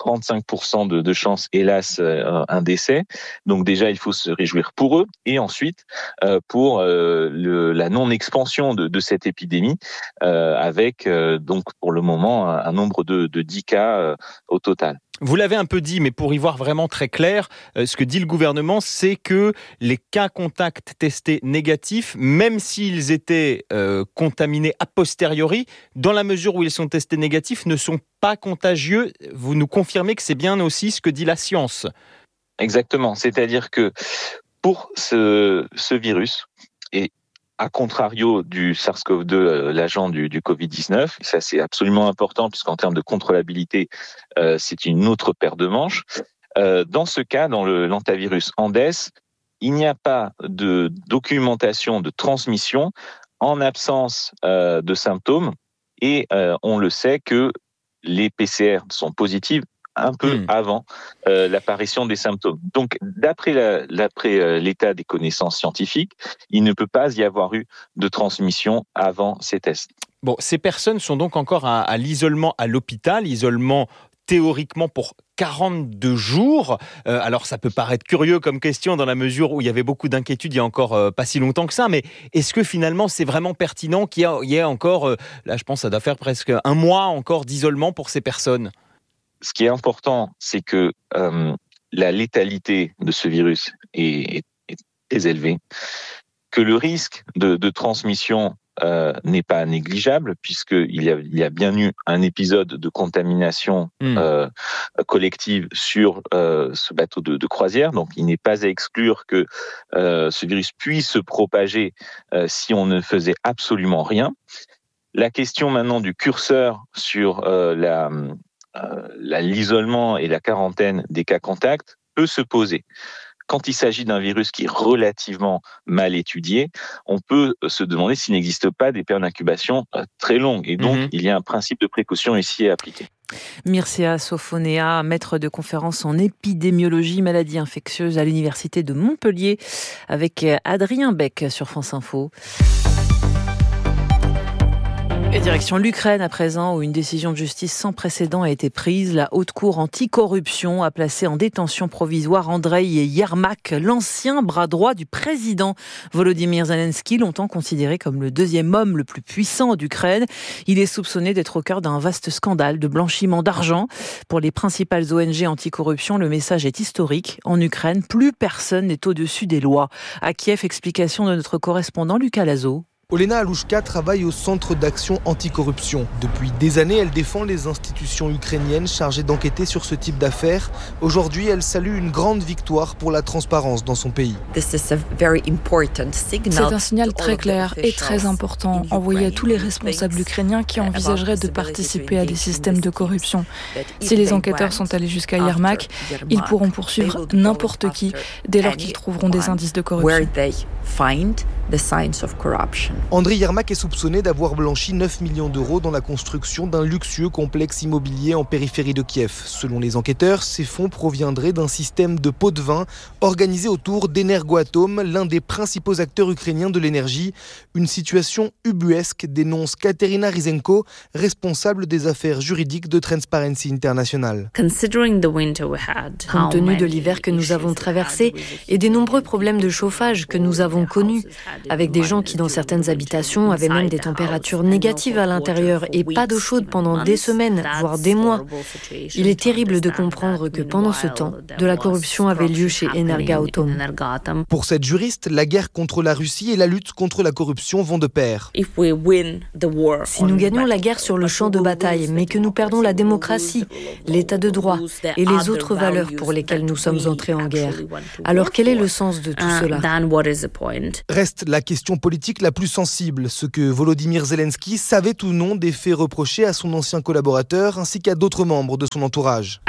30-35% de chances, hélas, un décès. Donc déjà, il faut se réjouir pour eux. Et ensuite, pour la non-expansion de cette épidémie, avec donc pour le moment un nombre de 10 cas au total. Vous l'avez un peu dit, mais pour y voir vraiment très clair, ce que dit le gouvernement, c'est que les cas contacts testés négatifs, même s'ils étaient contaminés a posteriori, dans la mesure où ils sont testés négatifs, ne sont pas contagieux. Vous nous confirmez que c'est bien aussi ce que dit la science. Exactement. C'est-à-dire que pour ce virus, et à contrario du SARS-CoV-2, l'agent du Covid-19, ça c'est absolument important puisqu'en termes de contrôlabilité, c'est une autre paire de manches. Dans ce cas, dans l'hantavirus Andes, il n'y a pas de documentation de transmission en absence de symptômes, et on le sait que les PCR sont positives un peu avant l'apparition des symptômes. Donc, d'après l'état des connaissances scientifiques, il ne peut pas y avoir eu de transmission avant ces tests. Bon, ces personnes sont donc encore à l'isolement à l'hôpital, isolement théoriquement pour 42 jours. Alors, ça peut paraître curieux comme question dans la mesure où il y avait beaucoup d'inquiétudes il y a encore pas si longtemps que ça, mais est-ce que finalement c'est vraiment pertinent qu'il y ait encore, là je pense que ça doit faire presque un mois encore d'isolement pour ces personnes ? Ce qui est important, c'est que la létalité de ce virus est très élevée, que le risque de transmission n'est pas négligeable, puisqu'il y a bien eu un épisode de contamination collective sur ce bateau de croisière. Donc, il n'est pas à exclure que ce virus puisse se propager si on ne faisait absolument rien. La question maintenant du curseur sur l'isolement et la quarantaine des cas contacts peut se poser. Quand il s'agit d'un virus qui est relativement mal étudié, on peut se demander s'il n'existe pas des périodes d'incubation très longues. Et donc, il y a un principe de précaution ici à appliquer. Mircea Sofonea, maître de conférence en épidémiologie maladies infectieuses à l'Université de Montpellier, avec Adrien Beck sur France Info. Et direction l'Ukraine à présent, où une décision de justice sans précédent a été prise. La Haute Cour anticorruption a placé en détention provisoire Andrei Yermak, l'ancien bras droit du président Volodymyr Zelensky, longtemps considéré comme le deuxième homme le plus puissant d'Ukraine. Il est soupçonné d'être au cœur d'un vaste scandale de blanchiment d'argent. Pour les principales ONG anticorruption, le message est historique. En Ukraine, plus personne n'est au-dessus des lois. À Kiev, explication de notre correspondant Lucas Lazo. Olena Alouchka travaille au Centre d'action anticorruption. Depuis des années, elle défend les institutions ukrainiennes chargées d'enquêter sur ce type d'affaires. Aujourd'hui, elle salue une grande victoire pour la transparence dans son pays. C'est un signal très clair et très important envoyé à tous les responsables ukrainiens qui envisageraient de participer à des systèmes de corruption. Si les enquêteurs sont allés jusqu'à Yermak, ils pourront poursuivre n'importe qui dès lors qu'ils trouveront des indices de corruption. Andriy Yermak est soupçonné d'avoir blanchi 9 millions d'euros dans la construction d'un luxueux complexe immobilier en périphérie de Kiev. Selon les enquêteurs, ces fonds proviendraient d'un système de pots de vin organisé autour d'Energoatom, l'un des principaux acteurs ukrainiens de l'énergie. Une situation ubuesque, dénonce Katerina Ryzenko, responsable des affaires juridiques de Transparency International. Compte tenu de l'hiver que nous avons traversé et des nombreux problèmes de chauffage que nous avons connus, avec des gens qui dans certaines habitations avaient même des températures négatives à l'intérieur et pas d'eau chaude pendant des semaines, voire des mois. Il est terrible de comprendre que pendant ce temps, de la corruption avait lieu chez Energoatom. Pour cette juriste, la guerre contre la Russie et la lutte contre la corruption vont de pair. Si nous gagnons la guerre sur le champ de bataille, mais que nous perdons la démocratie, l'état de droit et les autres valeurs pour lesquelles nous sommes entrés en guerre, alors quel est le sens de tout cela ? Reste la question politique la plus sensible, ce que Volodymyr Zelensky savait ou non des faits reprochés à son ancien collaborateur ainsi qu'à d'autres membres de son entourage.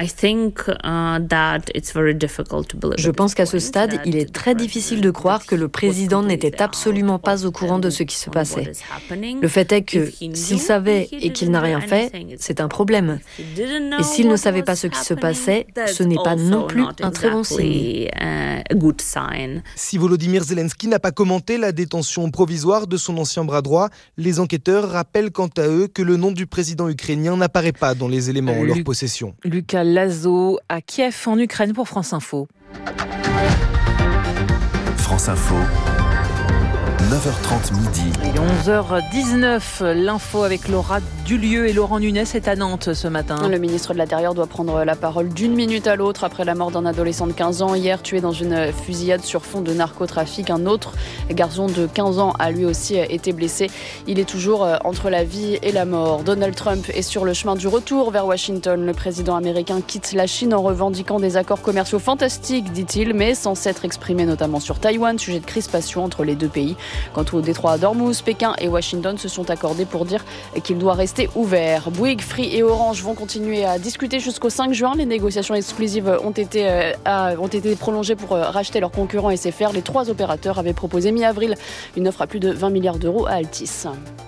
Je pense qu'à ce stade, il est très difficile de croire que le président n'était absolument pas au courant de ce qui se passait. Le fait est que s'il savait et qu'il n'a rien fait, c'est un problème. Et s'il ne savait pas ce qui se passait, ce n'est pas non plus un très bon signe. Si Volodymyr Zelensky n'a pas commenté la détention provisoire de son ancien bras droit, les enquêteurs rappellent quant à eux que le nom du président ukrainien n'apparaît pas dans les éléments en leur possession. Lucas Lazo à Kiev en Ukraine pour France Info. France Info. 9h30 midi. Et 11h19, l'info avec Laura Dulieu et Laurent Nunez est à Nantes ce matin. Le ministre de l'Intérieur doit prendre la parole d'une minute à l'autre après la mort d'un adolescent de 15 ans hier tué dans une fusillade sur fond de narcotrafic. Un autre garçon de 15 ans a lui aussi été blessé. Il est toujours entre la vie et la mort. Donald Trump est sur le chemin du retour vers Washington. Le président américain quitte la Chine en revendiquant des accords commerciaux fantastiques, dit-il, mais sans s'être exprimé notamment sur Taïwan, sujet de crispation entre les deux pays. Quant au détroit d'Ormuz, Pékin et Washington se sont accordés pour dire qu'il doit rester ouvert. Bouygues, Free et Orange vont continuer à discuter jusqu'au 5 juin. Les négociations exclusives ont été prolongées pour racheter leurs concurrents SFR. Les trois opérateurs avaient proposé mi-avril une offre à plus de 20 milliards d'euros à Altice.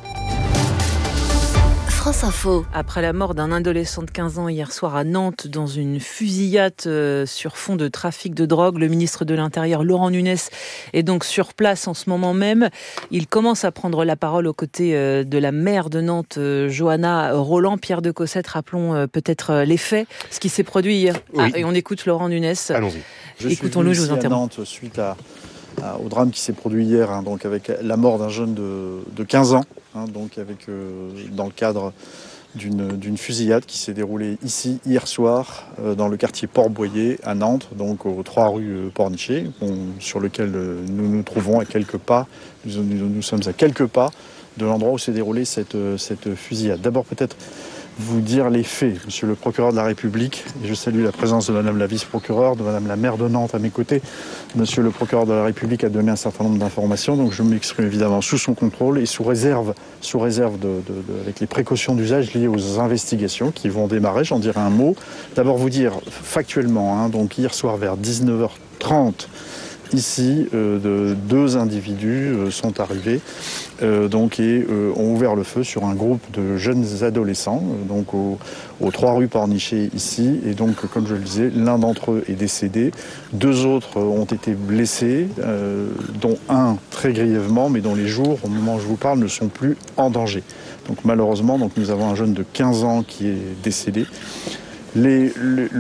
France Info. Après la mort d'un adolescent de 15 ans hier soir à Nantes dans une fusillade sur fond de trafic de drogue, le ministre de l'Intérieur Laurent Nunez est donc sur place en ce moment même. Il commence à prendre la parole aux côtés de la maire de Nantes, Johanna Roland. Pierre de Cossette, rappelons peut-être les faits, ce qui s'est produit hier. Oui. Et on écoute Laurent Nunez. Allons-y. Écoutons-le, je vous interromps. À Nantes, suite au drame qui s'est produit hier, donc avec la mort d'un jeune de 15 ans, donc dans le cadre d'une fusillade qui s'est déroulée ici hier soir dans le quartier Port-Boyer à Nantes, donc aux 3 rue Pornichet, sur lequel nous nous trouvons à quelques pas. Nous sommes à quelques pas de l'endroit où s'est déroulée cette fusillade. D'abord peut-être vous dire les faits, monsieur le procureur de la République, et je salue la présence de madame la vice-procureure, de madame la maire de Nantes à mes côtés. Monsieur le procureur de la République a donné un certain nombre d'informations, donc je m'exprime évidemment sous son contrôle et sous réserve avec les précautions d'usage liées aux investigations qui vont démarrer. J'en dirai un mot. D'abord vous dire factuellement, donc hier soir vers 19h30, ici, deux individus sont arrivés et ont ouvert le feu sur un groupe de jeunes adolescents, donc aux 3 rue Pornichet ici. Et donc, comme je le disais, l'un d'entre eux est décédé, 2 autres ont été blessés, dont un très grièvement, mais dont les jours, au moment où je vous parle, ne sont plus en danger. Donc malheureusement, nous avons un jeune de 15 ans qui est décédé. Les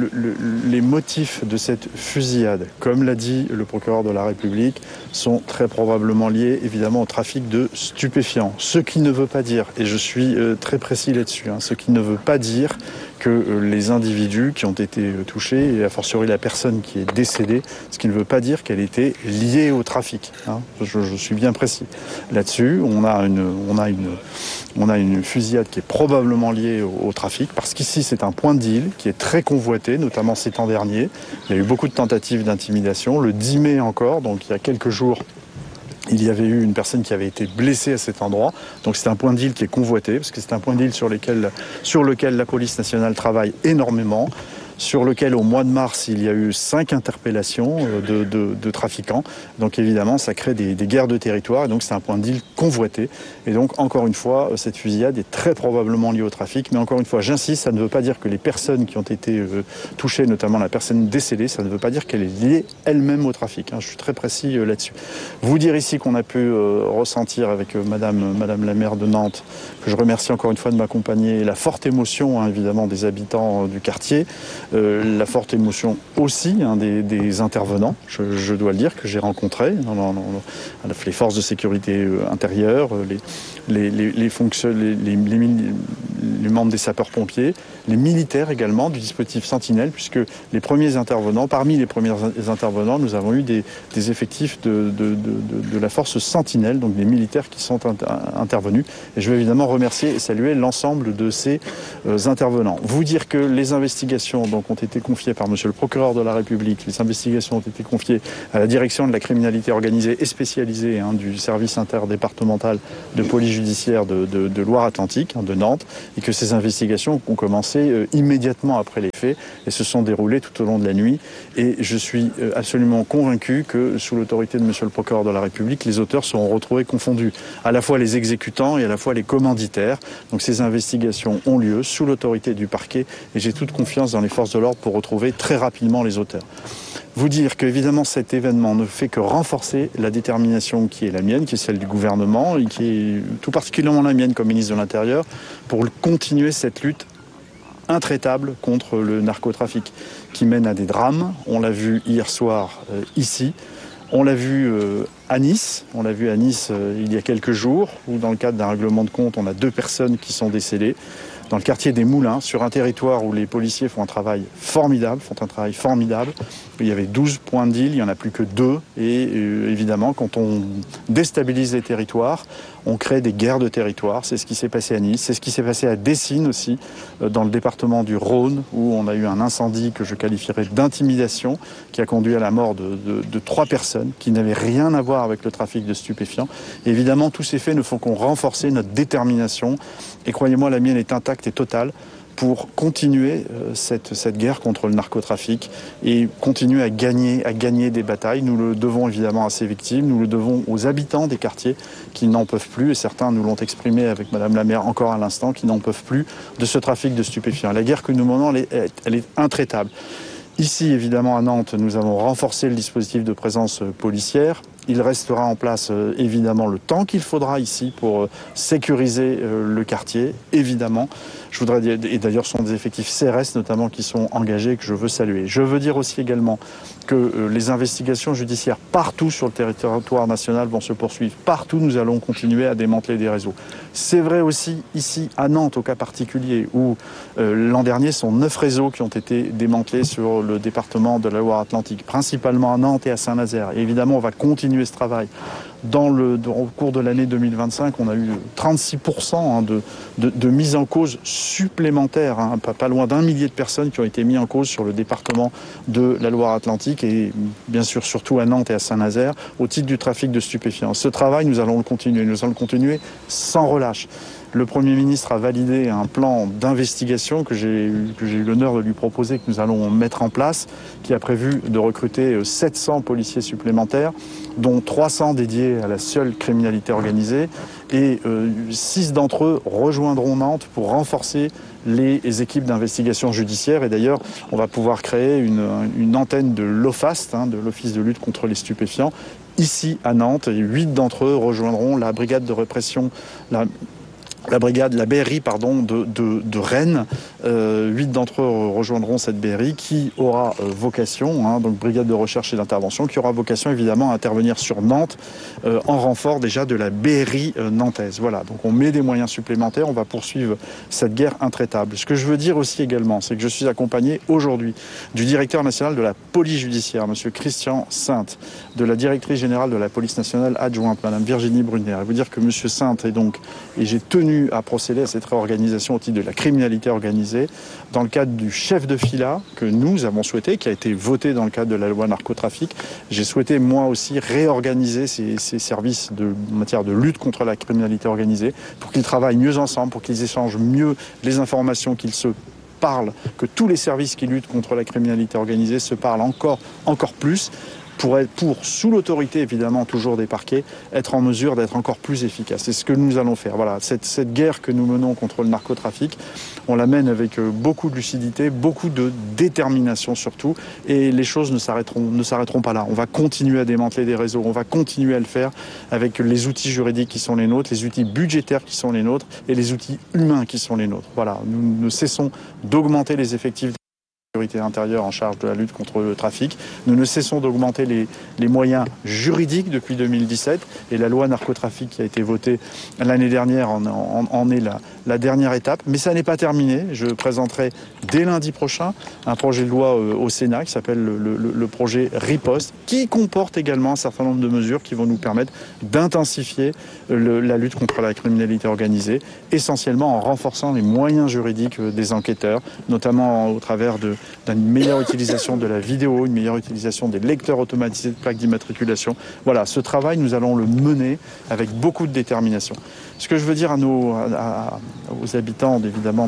motifs de cette fusillade, comme l'a dit le procureur de la République, sont très probablement liés évidemment au trafic de stupéfiants. Ce qui ne veut pas dire, et je suis très précis là-dessus, ce qui ne veut pas dire que les individus qui ont été touchés, et a fortiori la personne qui est décédée, ce qui ne veut pas dire qu'elle était liée au trafic. Je suis bien précis. Là-dessus, on a une fusillade qui est probablement liée au trafic, parce qu'ici c'est un point de deal qui est très convoité, notamment ces temps derniers. Il y a eu beaucoup de tentatives d'intimidation. Le 10 mai encore, donc il y a quelques jours, il y avait eu une personne qui avait été blessée à cet endroit. Donc c'est un point de deal qui est convoité, parce que c'est un point de deal sur lequel la police nationale travaille énormément. sur lequel au mois de mars il y a eu 5 interpellations de trafiquants. Donc évidemment ça crée des guerres de territoire et donc c'est un point de deal convoité. Et donc encore une fois cette fusillade est très probablement liée au trafic. Mais encore une fois j'insiste, ça ne veut pas dire que les personnes qui ont été touchées, notamment la personne décédée, ça ne veut pas dire qu'elle est liée elle-même au trafic. Je suis très précis là-dessus. Vous dire ici qu'on a pu ressentir avec Madame la maire de Nantes, que je remercie encore une fois de m'accompagner, la forte émotion évidemment des habitants du quartier, la forte émotion aussi des intervenants, je dois le dire, que j'ai rencontrés, les forces de sécurité intérieure, les membres des sapeurs-pompiers, les militaires également du dispositif Sentinelle, puisque parmi les premiers intervenants, nous avons eu des effectifs de la force Sentinelle, donc des militaires qui sont intervenus. Et je veux évidemment remercier et saluer l'ensemble de ces intervenants. Vous dire que les investigations ont été confiées par monsieur le procureur de la République, les investigations ont été confiées à la direction de la criminalité organisée et spécialisée du service interdépartemental de police judiciaire de Loire-Atlantique, de Nantes, et que ces investigations ont commencé immédiatement après les faits et se sont déroulées tout au long de la nuit. Et je suis absolument convaincu que sous l'autorité de monsieur le procureur de la République, les auteurs seront retrouvés confondus, à la fois les exécutants et à la fois les commanditaires. Donc ces investigations ont lieu sous l'autorité du parquet et j'ai toute confiance dans les forces de l'ordre pour retrouver très rapidement les auteurs. Vous dire qu'évidemment cet événement ne fait que renforcer la détermination qui est la mienne, qui est celle du gouvernement et qui est tout particulièrement la mienne comme ministre de l'Intérieur pour continuer cette lutte intraitable contre le narcotrafic qui mène à des drames. On l'a vu hier soir ici. On l'a vu à Nice, il y a quelques jours, où dans le cadre d'un règlement de compte, on a 2 personnes qui sont décédées. Dans le quartier des Moulins, sur un territoire où les policiers font un travail formidable. Il y avait 12 points de deal, il n'y en a plus que 2. Et évidemment, quand on déstabilise les territoires, on crée des guerres de territoire. C'est ce qui s'est passé à Nice, c'est ce qui s'est passé à Dessines aussi, dans le département du Rhône, où on a eu un incendie que je qualifierais d'intimidation, qui a conduit à la mort de 3 personnes qui n'avaient rien à voir avec le trafic de stupéfiants. Et évidemment, tous ces faits ne font qu'on renforcer notre détermination. Et croyez-moi, la mienne est intacte et totale pour continuer cette guerre contre le narcotrafic et continuer à gagner des batailles. Nous le devons évidemment à ces victimes, nous le devons aux habitants des quartiers qui n'en peuvent plus, et certains nous l'ont exprimé avec Madame la maire encore à l'instant, qui n'en peuvent plus de ce trafic de stupéfiants. La guerre que nous menons, elle est intraitable. Ici, évidemment, à Nantes, nous avons renforcé le dispositif de présence policière. Il restera en place, évidemment, le temps qu'il faudra ici pour sécuriser le quartier, évidemment. Je voudrais dire, et d'ailleurs, ce sont des effectifs CRS, notamment, qui sont engagés, que je veux saluer. Je veux dire aussi également que les investigations judiciaires partout sur le territoire national vont se poursuivre. Partout, nous allons continuer à démanteler des réseaux. C'est vrai aussi ici, à Nantes, au cas particulier, où l'an dernier, ce sont 9 réseaux qui ont été démantelés sur le département de la Loire-Atlantique, principalement à Nantes et à Saint-Nazaire. Et évidemment, on va continuer ce travail. Au cours de l'année 2025, on a eu 36% de mise en cause supplémentaires, pas loin d'1 millier de personnes qui ont été mises en cause sur le département de la Loire-Atlantique et bien sûr surtout à Nantes et à Saint-Nazaire au titre du trafic de stupéfiants. Ce travail, nous allons le continuer sans relâche. Le Premier ministre a validé un plan d'investigation que j'ai eu l'honneur de lui proposer, que nous allons mettre en place, qui a prévu de recruter 700 policiers supplémentaires, dont 300 dédiés à la seule criminalité organisée, et 6 d'entre eux rejoindront Nantes pour renforcer les équipes d'investigation judiciaire. Et d'ailleurs, on va pouvoir créer une antenne de l'OFAST, de l'Office de lutte contre les stupéfiants, ici à Nantes. Et 8 d'entre eux rejoindront la brigade de répression, la BRI de Rennes. 8 d'entre eux rejoindront cette BRI qui aura vocation, donc brigade de recherche et d'intervention, qui aura vocation évidemment à intervenir sur Nantes en renfort déjà de la BRI nantaise. Voilà, donc on met des moyens supplémentaires, on va poursuivre cette guerre intraitable. Ce que je veux dire aussi également, c'est que je suis accompagné aujourd'hui du directeur national de la police judiciaire, monsieur Christian Sainte, de la directrice générale de la police nationale adjointe, madame Virginie Brunner. Je veux dire que monsieur Sainte et j'ai tenu à procéder à cette réorganisation au titre de la criminalité organisée dans le cadre du chef de fila que nous avons souhaité, qui a été voté dans le cadre de la loi narcotrafic. J'ai souhaité moi aussi réorganiser ces services en matière de lutte contre la criminalité organisée pour qu'ils travaillent mieux ensemble, pour qu'ils échangent mieux les informations, qu'ils se parlent, que tous les services qui luttent contre la criminalité organisée se parlent encore plus, pour, sous l'autorité évidemment toujours des parquets, être en mesure d'être encore plus efficace. C'est ce que nous allons faire. Voilà, cette guerre que nous menons contre le narcotrafic, on la mène avec beaucoup de lucidité, beaucoup de détermination surtout, et les choses ne s'arrêteront pas là. On va continuer à démanteler des réseaux, on va continuer à le faire avec les outils juridiques qui sont les nôtres, les outils budgétaires qui sont les nôtres et les outils humains qui sont les nôtres. Voilà, nous ne cessons d'augmenter les effectifs sécurité intérieure en charge de la lutte contre le trafic. Nous ne cessons d'augmenter les moyens juridiques depuis 2017 et la loi narcotrafic qui a été votée l'année dernière en est la dernière étape. Mais ça n'est pas terminé. Je présenterai dès lundi prochain un projet de loi au Sénat qui s'appelle le projet Riposte, qui comporte également un certain nombre de mesures qui vont nous permettre d'intensifier la lutte contre la criminalité organisée, essentiellement en renforçant les moyens juridiques des enquêteurs, notamment au travers d'une meilleure utilisation de la vidéo, une meilleure utilisation des lecteurs automatisés de plaques d'immatriculation. Voilà, ce travail, nous allons le mener avec beaucoup de détermination. Ce que je veux dire aux habitants, évidemment,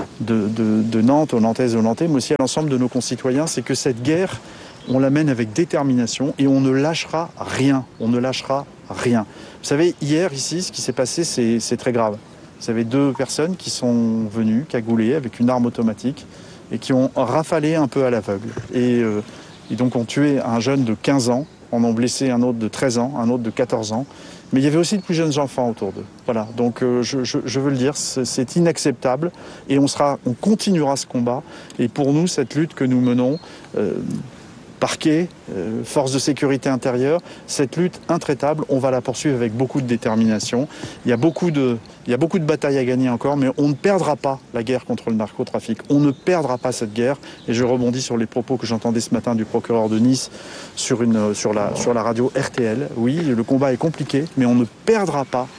de Nantes, aux Nantaises et aux Nantais, mais aussi à l'ensemble de nos concitoyens, c'est que cette guerre, on la mène avec détermination et on ne lâchera rien. On ne lâchera rien. Vous savez, hier, ici, ce qui s'est passé, c'est très grave. Vous avez 2 personnes qui sont venues, cagoulées, avec une arme automatique, et qui ont rafalé un peu à l'aveugle. Et donc ont tué un jeune de 15 ans, en ont blessé un autre de 13 ans, un autre de 14 ans. Mais il y avait aussi de plus jeunes enfants autour d'eux. Voilà, donc je veux le dire, c'est inacceptable et on continuera ce combat. Et pour nous, cette lutte que nous menons, parquet, forces de sécurité intérieure, cette lutte intraitable, on va la poursuivre avec beaucoup de détermination. Il y a beaucoup de batailles à gagner encore, mais on ne perdra pas la guerre contre le narcotrafic. On ne perdra pas cette guerre. Et je rebondis sur les propos que j'entendais ce matin du procureur de Nice sur la radio RTL. Oui, le combat est compliqué, mais on ne perdra pas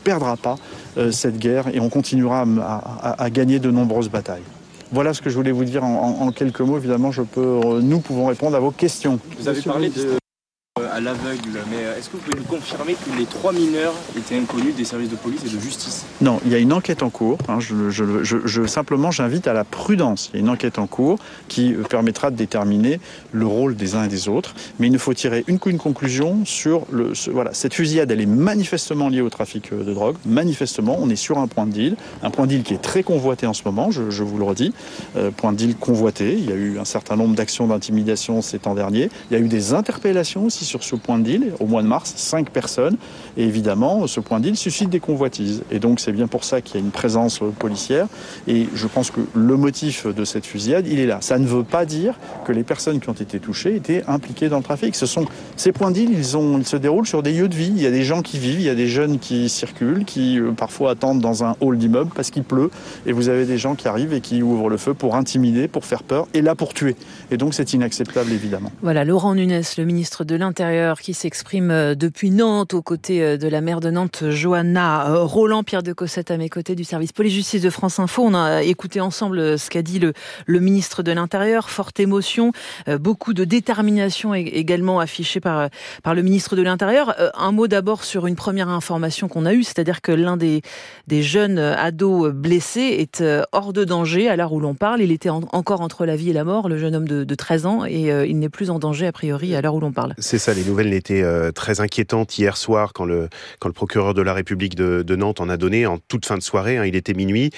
cette guerre et on continuera à gagner de nombreuses batailles. Voilà ce que je voulais vous dire en quelques mots. Évidemment, nous pouvons répondre à vos questions. Vous avez parlé à l'aveugle, mais est-ce que vous pouvez nous confirmer que les 3 mineurs étaient inconnus des services de police et de justice ? Non, il y a une enquête en cours. Simplement, j'invite à la prudence. Il y a une enquête en cours qui permettra de déterminer le rôle des uns et des autres. Mais il ne faut tirer une conclusion sur cette fusillade. Elle est manifestement liée au trafic de drogue. Manifestement, on est sur un point de deal qui est très convoité en ce moment. Je vous le redis, point de deal convoité. Il y a eu un certain nombre d'actions d'intimidation ces temps derniers. Il y a eu des interpellations aussi sur ce point de deal, au mois de mars, 5 personnes. Et évidemment, ce point de deal suscite des convoitises. Et donc, c'est bien pour ça qu'il y a une présence policière. Et je pense que le motif de cette fusillade, il est là. Ça ne veut pas dire que les personnes qui ont été touchées étaient impliquées dans le trafic. Ces points de deal, ils se déroulent sur des lieux de vie. Il y a des gens qui vivent, il y a des jeunes qui circulent, qui parfois attendent dans un hall d'immeuble parce qu'il pleut. Et vous avez des gens qui arrivent et qui ouvrent le feu pour intimider, pour faire peur, et là pour tuer. Et donc, c'est inacceptable, évidemment. Voilà, Laurent Nunez, le ministre de l'Intérieur, qui s'exprime depuis Nantes aux côtés de la maire de Nantes, Johanna Roland. Pierre de Cossette à mes côtés du service police-justice de France Info. On a écouté ensemble ce qu'a dit le ministre de l'Intérieur. Forte émotion, beaucoup de détermination également affichée par le ministre de l'Intérieur. Un mot d'abord sur une première information qu'on a eue, c'est-à-dire que l'un des jeunes ados blessés est hors de danger à l'heure où l'on parle. Il était encore entre la vie et la mort, le jeune homme de 13 ans, et il n'est plus en danger a priori à l'heure où l'on parle. C'est ça, les nouvelles étaient très inquiétantes hier soir quand le procureur de la République de Nantes en a donné en toute fin de soirée, il était minuit.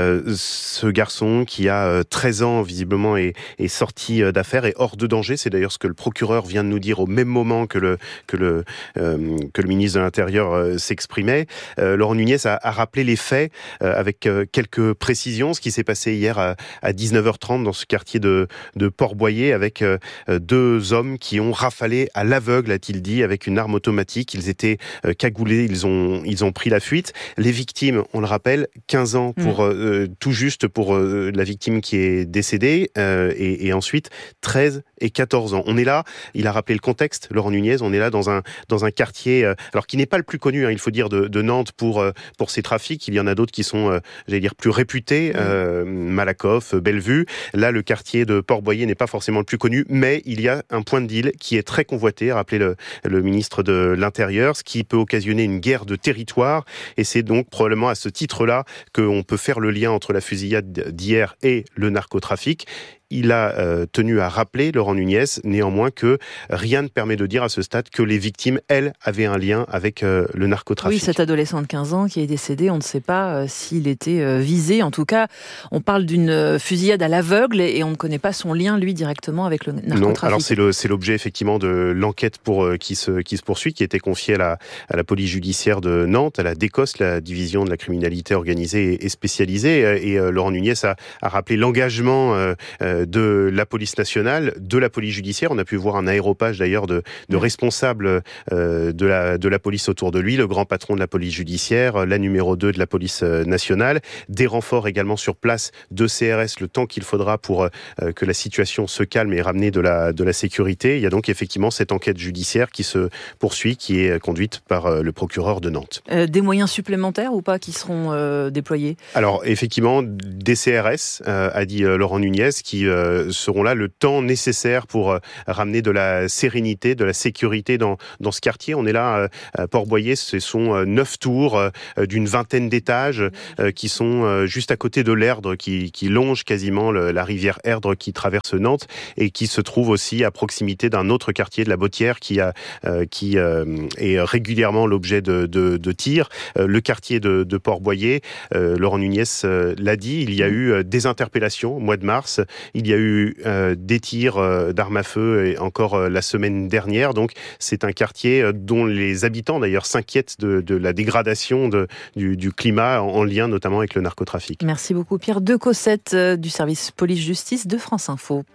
Ce garçon qui a 13 ans visiblement est sorti d'affaire, est hors de danger. C'est d'ailleurs ce que le procureur vient de nous dire au même moment que le ministre de l'Intérieur s'exprimait. Laurent Nunez a rappelé les faits avec quelques précisions. Ce qui s'est passé hier à 19h30 dans ce quartier de Port-Boyer avec 2 hommes qui ont rafalé à l'aveugle, a-t-il dit, avec une arme automatique. Ils étaient cagoulés, ils ont pris la fuite. Les victimes, on le rappelle, 15 ans pour tout juste pour la victime qui est décédée, et ensuite 13 et 14 ans. On est là, il a rappelé le contexte, Laurent Nunez, on est là dans un quartier, alors qui n'est pas le plus connu, il faut dire, de Nantes pour ses trafics. Il y en a d'autres qui sont, plus réputés, Malakoff, Bellevue. Là, le quartier de Port-Boyer n'est pas forcément le plus connu, mais il y a un point de deal qui est très convoité, rappelé le ministre de l'Intérieur, ce qui peut occasionner une guerre de territoire. Et c'est donc probablement à ce titre-là qu'on peut faire le lien entre la fusillade d'hier et le narcotrafic. Il a tenu à rappeler, Laurent Nunez, néanmoins, que rien ne permet de dire à ce stade que les victimes, elles, avaient un lien avec le narcotrafic. Oui, cet adolescent de 15 ans qui est décédé, on ne sait pas s'il était visé. En tout cas, on parle d'une fusillade à l'aveugle et on ne connaît pas son lien, lui, directement avec le narcotrafic. Non, alors c'est l'objet, effectivement, de l'enquête qui se poursuit, qui était confiée à la police judiciaire de Nantes, à la DECOS, la division de la criminalité organisée et spécialisée. Et Laurent Nunez a rappelé l'engagement de la police nationale, de la police judiciaire. On a pu voir un aéropage d'ailleurs de responsables de la police autour de lui, le grand patron de la police judiciaire, la numéro 2 de la police nationale, des renforts également sur place de CRS le temps qu'il faudra pour que la situation se calme et ramener de la sécurité. Il y a donc effectivement cette enquête judiciaire qui se poursuit, qui est conduite par le procureur de Nantes. Des moyens supplémentaires ou pas qui seront déployés ? Alors effectivement, des CRS, a dit Laurent Nunez, qui seront là le temps nécessaire pour ramener de la sérénité, de la sécurité dans ce quartier. On est là à Port-Boyer, ce sont 9 tours d'une vingtaine d'étages qui sont juste à côté de l'Erdre, qui longe quasiment la rivière Erdre qui traverse Nantes et qui se trouve aussi à proximité d'un autre quartier de la Bottière qui est régulièrement l'objet de tirs. Le quartier de Port-Boyer, Laurent Nunez l'a dit, il y a eu des interpellations au mois de mars, il y a eu des tirs d'armes à feu et encore la semaine dernière. Donc c'est un quartier dont les habitants d'ailleurs s'inquiètent de la dégradation du climat en lien notamment avec le narcotrafic. Merci beaucoup Pierre de Cossette du service police-justice de France Info.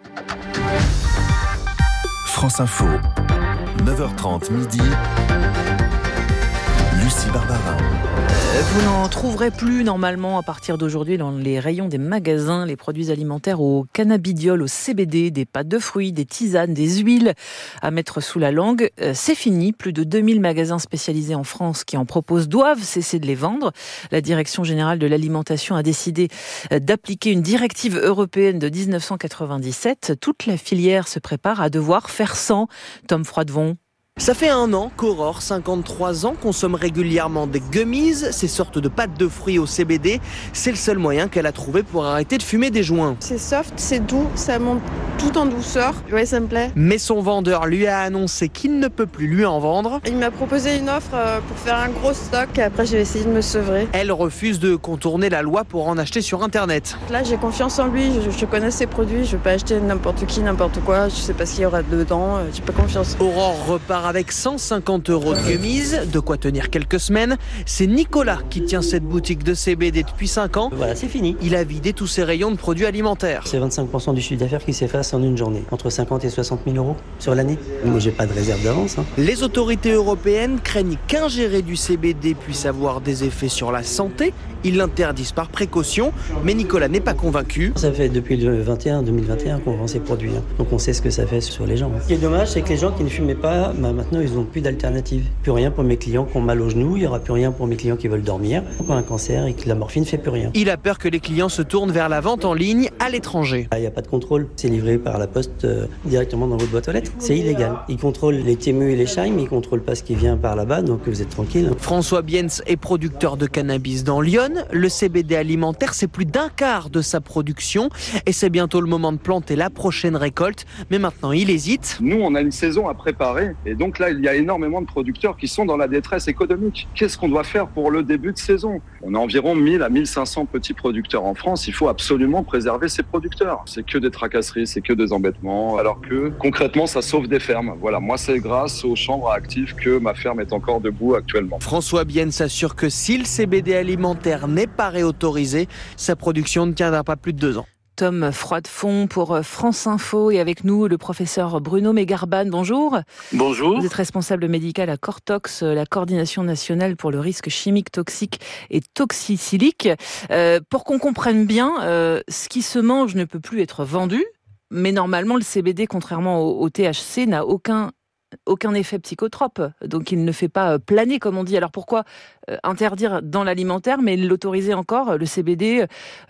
France Info, 9h30 midi. Lucie Barbarin. Vous n'en trouverez plus normalement à partir d'aujourd'hui dans les rayons des magasins les produits alimentaires au cannabidiol, au CBD, des pâtes de fruits, des tisanes, des huiles à mettre sous la langue. C'est fini. Plus de 2000 magasins spécialisés en France qui en proposent doivent cesser de les vendre. La Direction générale de l'alimentation a décidé d'appliquer une directive européenne de 1997. Toute la filière se prépare à devoir faire sans. Tom Froidevon. Ça fait 1 an qu'Aurore, 53 ans, consomme régulièrement des gummies, ces sortes de pâtes de fruits au CBD. C'est le seul moyen qu'elle a trouvé pour arrêter de fumer des joints. C'est soft, c'est doux, ça monte tout en douceur. Ouais, ça me plaît. Mais son vendeur lui a annoncé qu'il ne peut plus lui en vendre. Il m'a proposé une offre pour faire un gros stock. Après, j'ai essayé de me sevrer. Elle refuse de contourner la loi pour en acheter sur Internet. Là, j'ai confiance en lui. Je connais ses produits. Je ne veux pas acheter n'importe qui, n'importe quoi. Je ne sais pas ce qu'il y aura dedans. J'ai pas confiance. Aurore repart avec 150 € de gummies, de quoi tenir quelques semaines. C'est Nicolas qui tient cette boutique de CBD depuis 5 ans. Voilà, c'est fini. Il a vidé tous ses rayons de produits alimentaires. C'est 25% du chiffre d'affaires qui s'efface en une journée, entre 50 et 60 000 € sur l'année. Moi, j'ai pas de réserve d'avance. Les autorités européennes craignent qu'ingérer du CBD puisse avoir des effets sur la santé. Ils l'interdisent par précaution, mais Nicolas n'est pas convaincu. Ça fait depuis le 2021 qu'on vend ces produits, donc on sait ce que ça fait sur les gens. Ce qui est dommage, c'est que les gens qui ne fumaient pas, maintenant ils n'ont plus d'alternative. Plus rien pour mes clients qui ont mal aux genoux, il n'y aura plus rien pour mes clients qui veulent dormir, qui ont un cancer et que la morphine ne fait plus rien. Il a peur que les clients se tournent vers la vente en ligne à l'étranger. Il n'y a pas de contrôle, c'est livré par la poste directement dans votre boîte aux lettres. C'est illégal. Ils contrôlent les Temu et les Scheim, mais ils ne contrôlent pas ce qui vient par là-bas, donc vous êtes tranquille. François Biens est producteur de cannabis dans Lyon. Le CBD alimentaire, c'est plus d'un quart de sa production et c'est bientôt le moment de planter la prochaine récolte. Mais maintenant, il hésite. Nous, on a une saison à préparer et donc là, il y a énormément de producteurs qui sont dans la détresse économique. Qu'est-ce qu'on doit faire pour le début de saison ? On a environ 1000 à 1500 petits producteurs en France. Il faut absolument préserver ces producteurs. C'est que des tracasseries, c'est que des embêtements, alors que concrètement, ça sauve des fermes. Voilà, moi, c'est grâce aux chambres actives que ma ferme est encore debout actuellement. François Bienne s'assure que si le CBD alimentaire n'est pas réautorisé, sa production ne tiendra pas plus de 2 ans. Tom Froidefond pour France Info et avec nous le professeur Bruno Megarban. Bonjour. Bonjour. Vous êtes responsable médical à Cortox, la coordination nationale pour le risque chimique, toxique et toxicilique. Pour qu'on comprenne bien, ce qui se mange ne peut plus être vendu, mais normalement le CBD, contrairement au THC, n'a aucun effet psychotrope, donc il ne fait pas planer comme on dit. Alors pourquoi interdire dans l'alimentaire mais l'autoriser encore, le CBD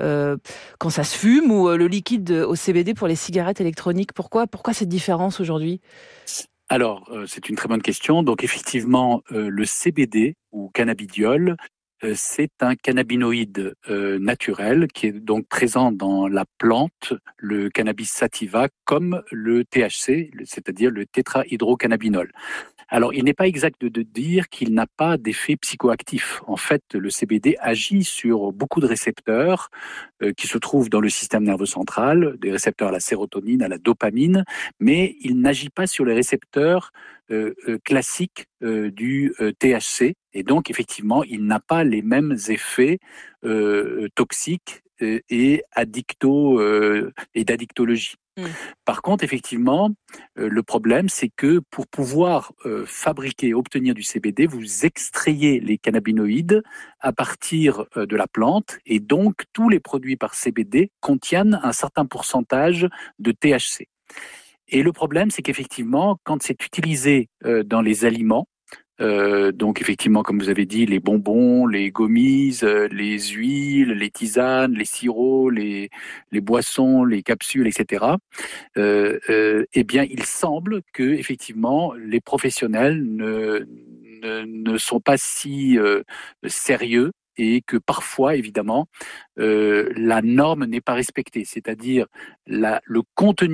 quand ça se fume ou le liquide au CBD pour les cigarettes électroniques? Pourquoi cette différence aujourd'hui? Alors, c'est une très bonne question. Donc effectivement, le CBD ou cannabidiol, c'est un cannabinoïde naturel qui est donc présent dans la plante, le cannabis sativa, comme le THC, c'est-à-dire le tétrahydrocannabinol. Alors, il n'est pas exact de dire qu'il n'a pas d'effet psychoactif. En fait, le CBD agit sur beaucoup de récepteurs qui se trouvent dans le système nerveux central, des récepteurs à la sérotonine, à la dopamine, mais il n'agit pas sur les récepteurs classiques du THC. Et donc, effectivement, il n'a pas les mêmes effets toxiques et d'addictologie. Par contre, effectivement, le problème, c'est que pour pouvoir fabriquer, obtenir du CBD, vous extrayez les cannabinoïdes à partir de la plante, et donc tous les produits par CBD contiennent un certain pourcentage de THC. Et le problème, c'est qu'effectivement, quand c'est utilisé dans les aliments, donc effectivement, comme vous avez dit, les bonbons, les gommises, les huiles, les tisanes, les sirops, les boissons, les capsules, etc. Eh bien, il semble que effectivement, les professionnels ne sont pas si sérieux, et que parfois, évidemment, la norme n'est pas respectée, c'est-à-dire le contenu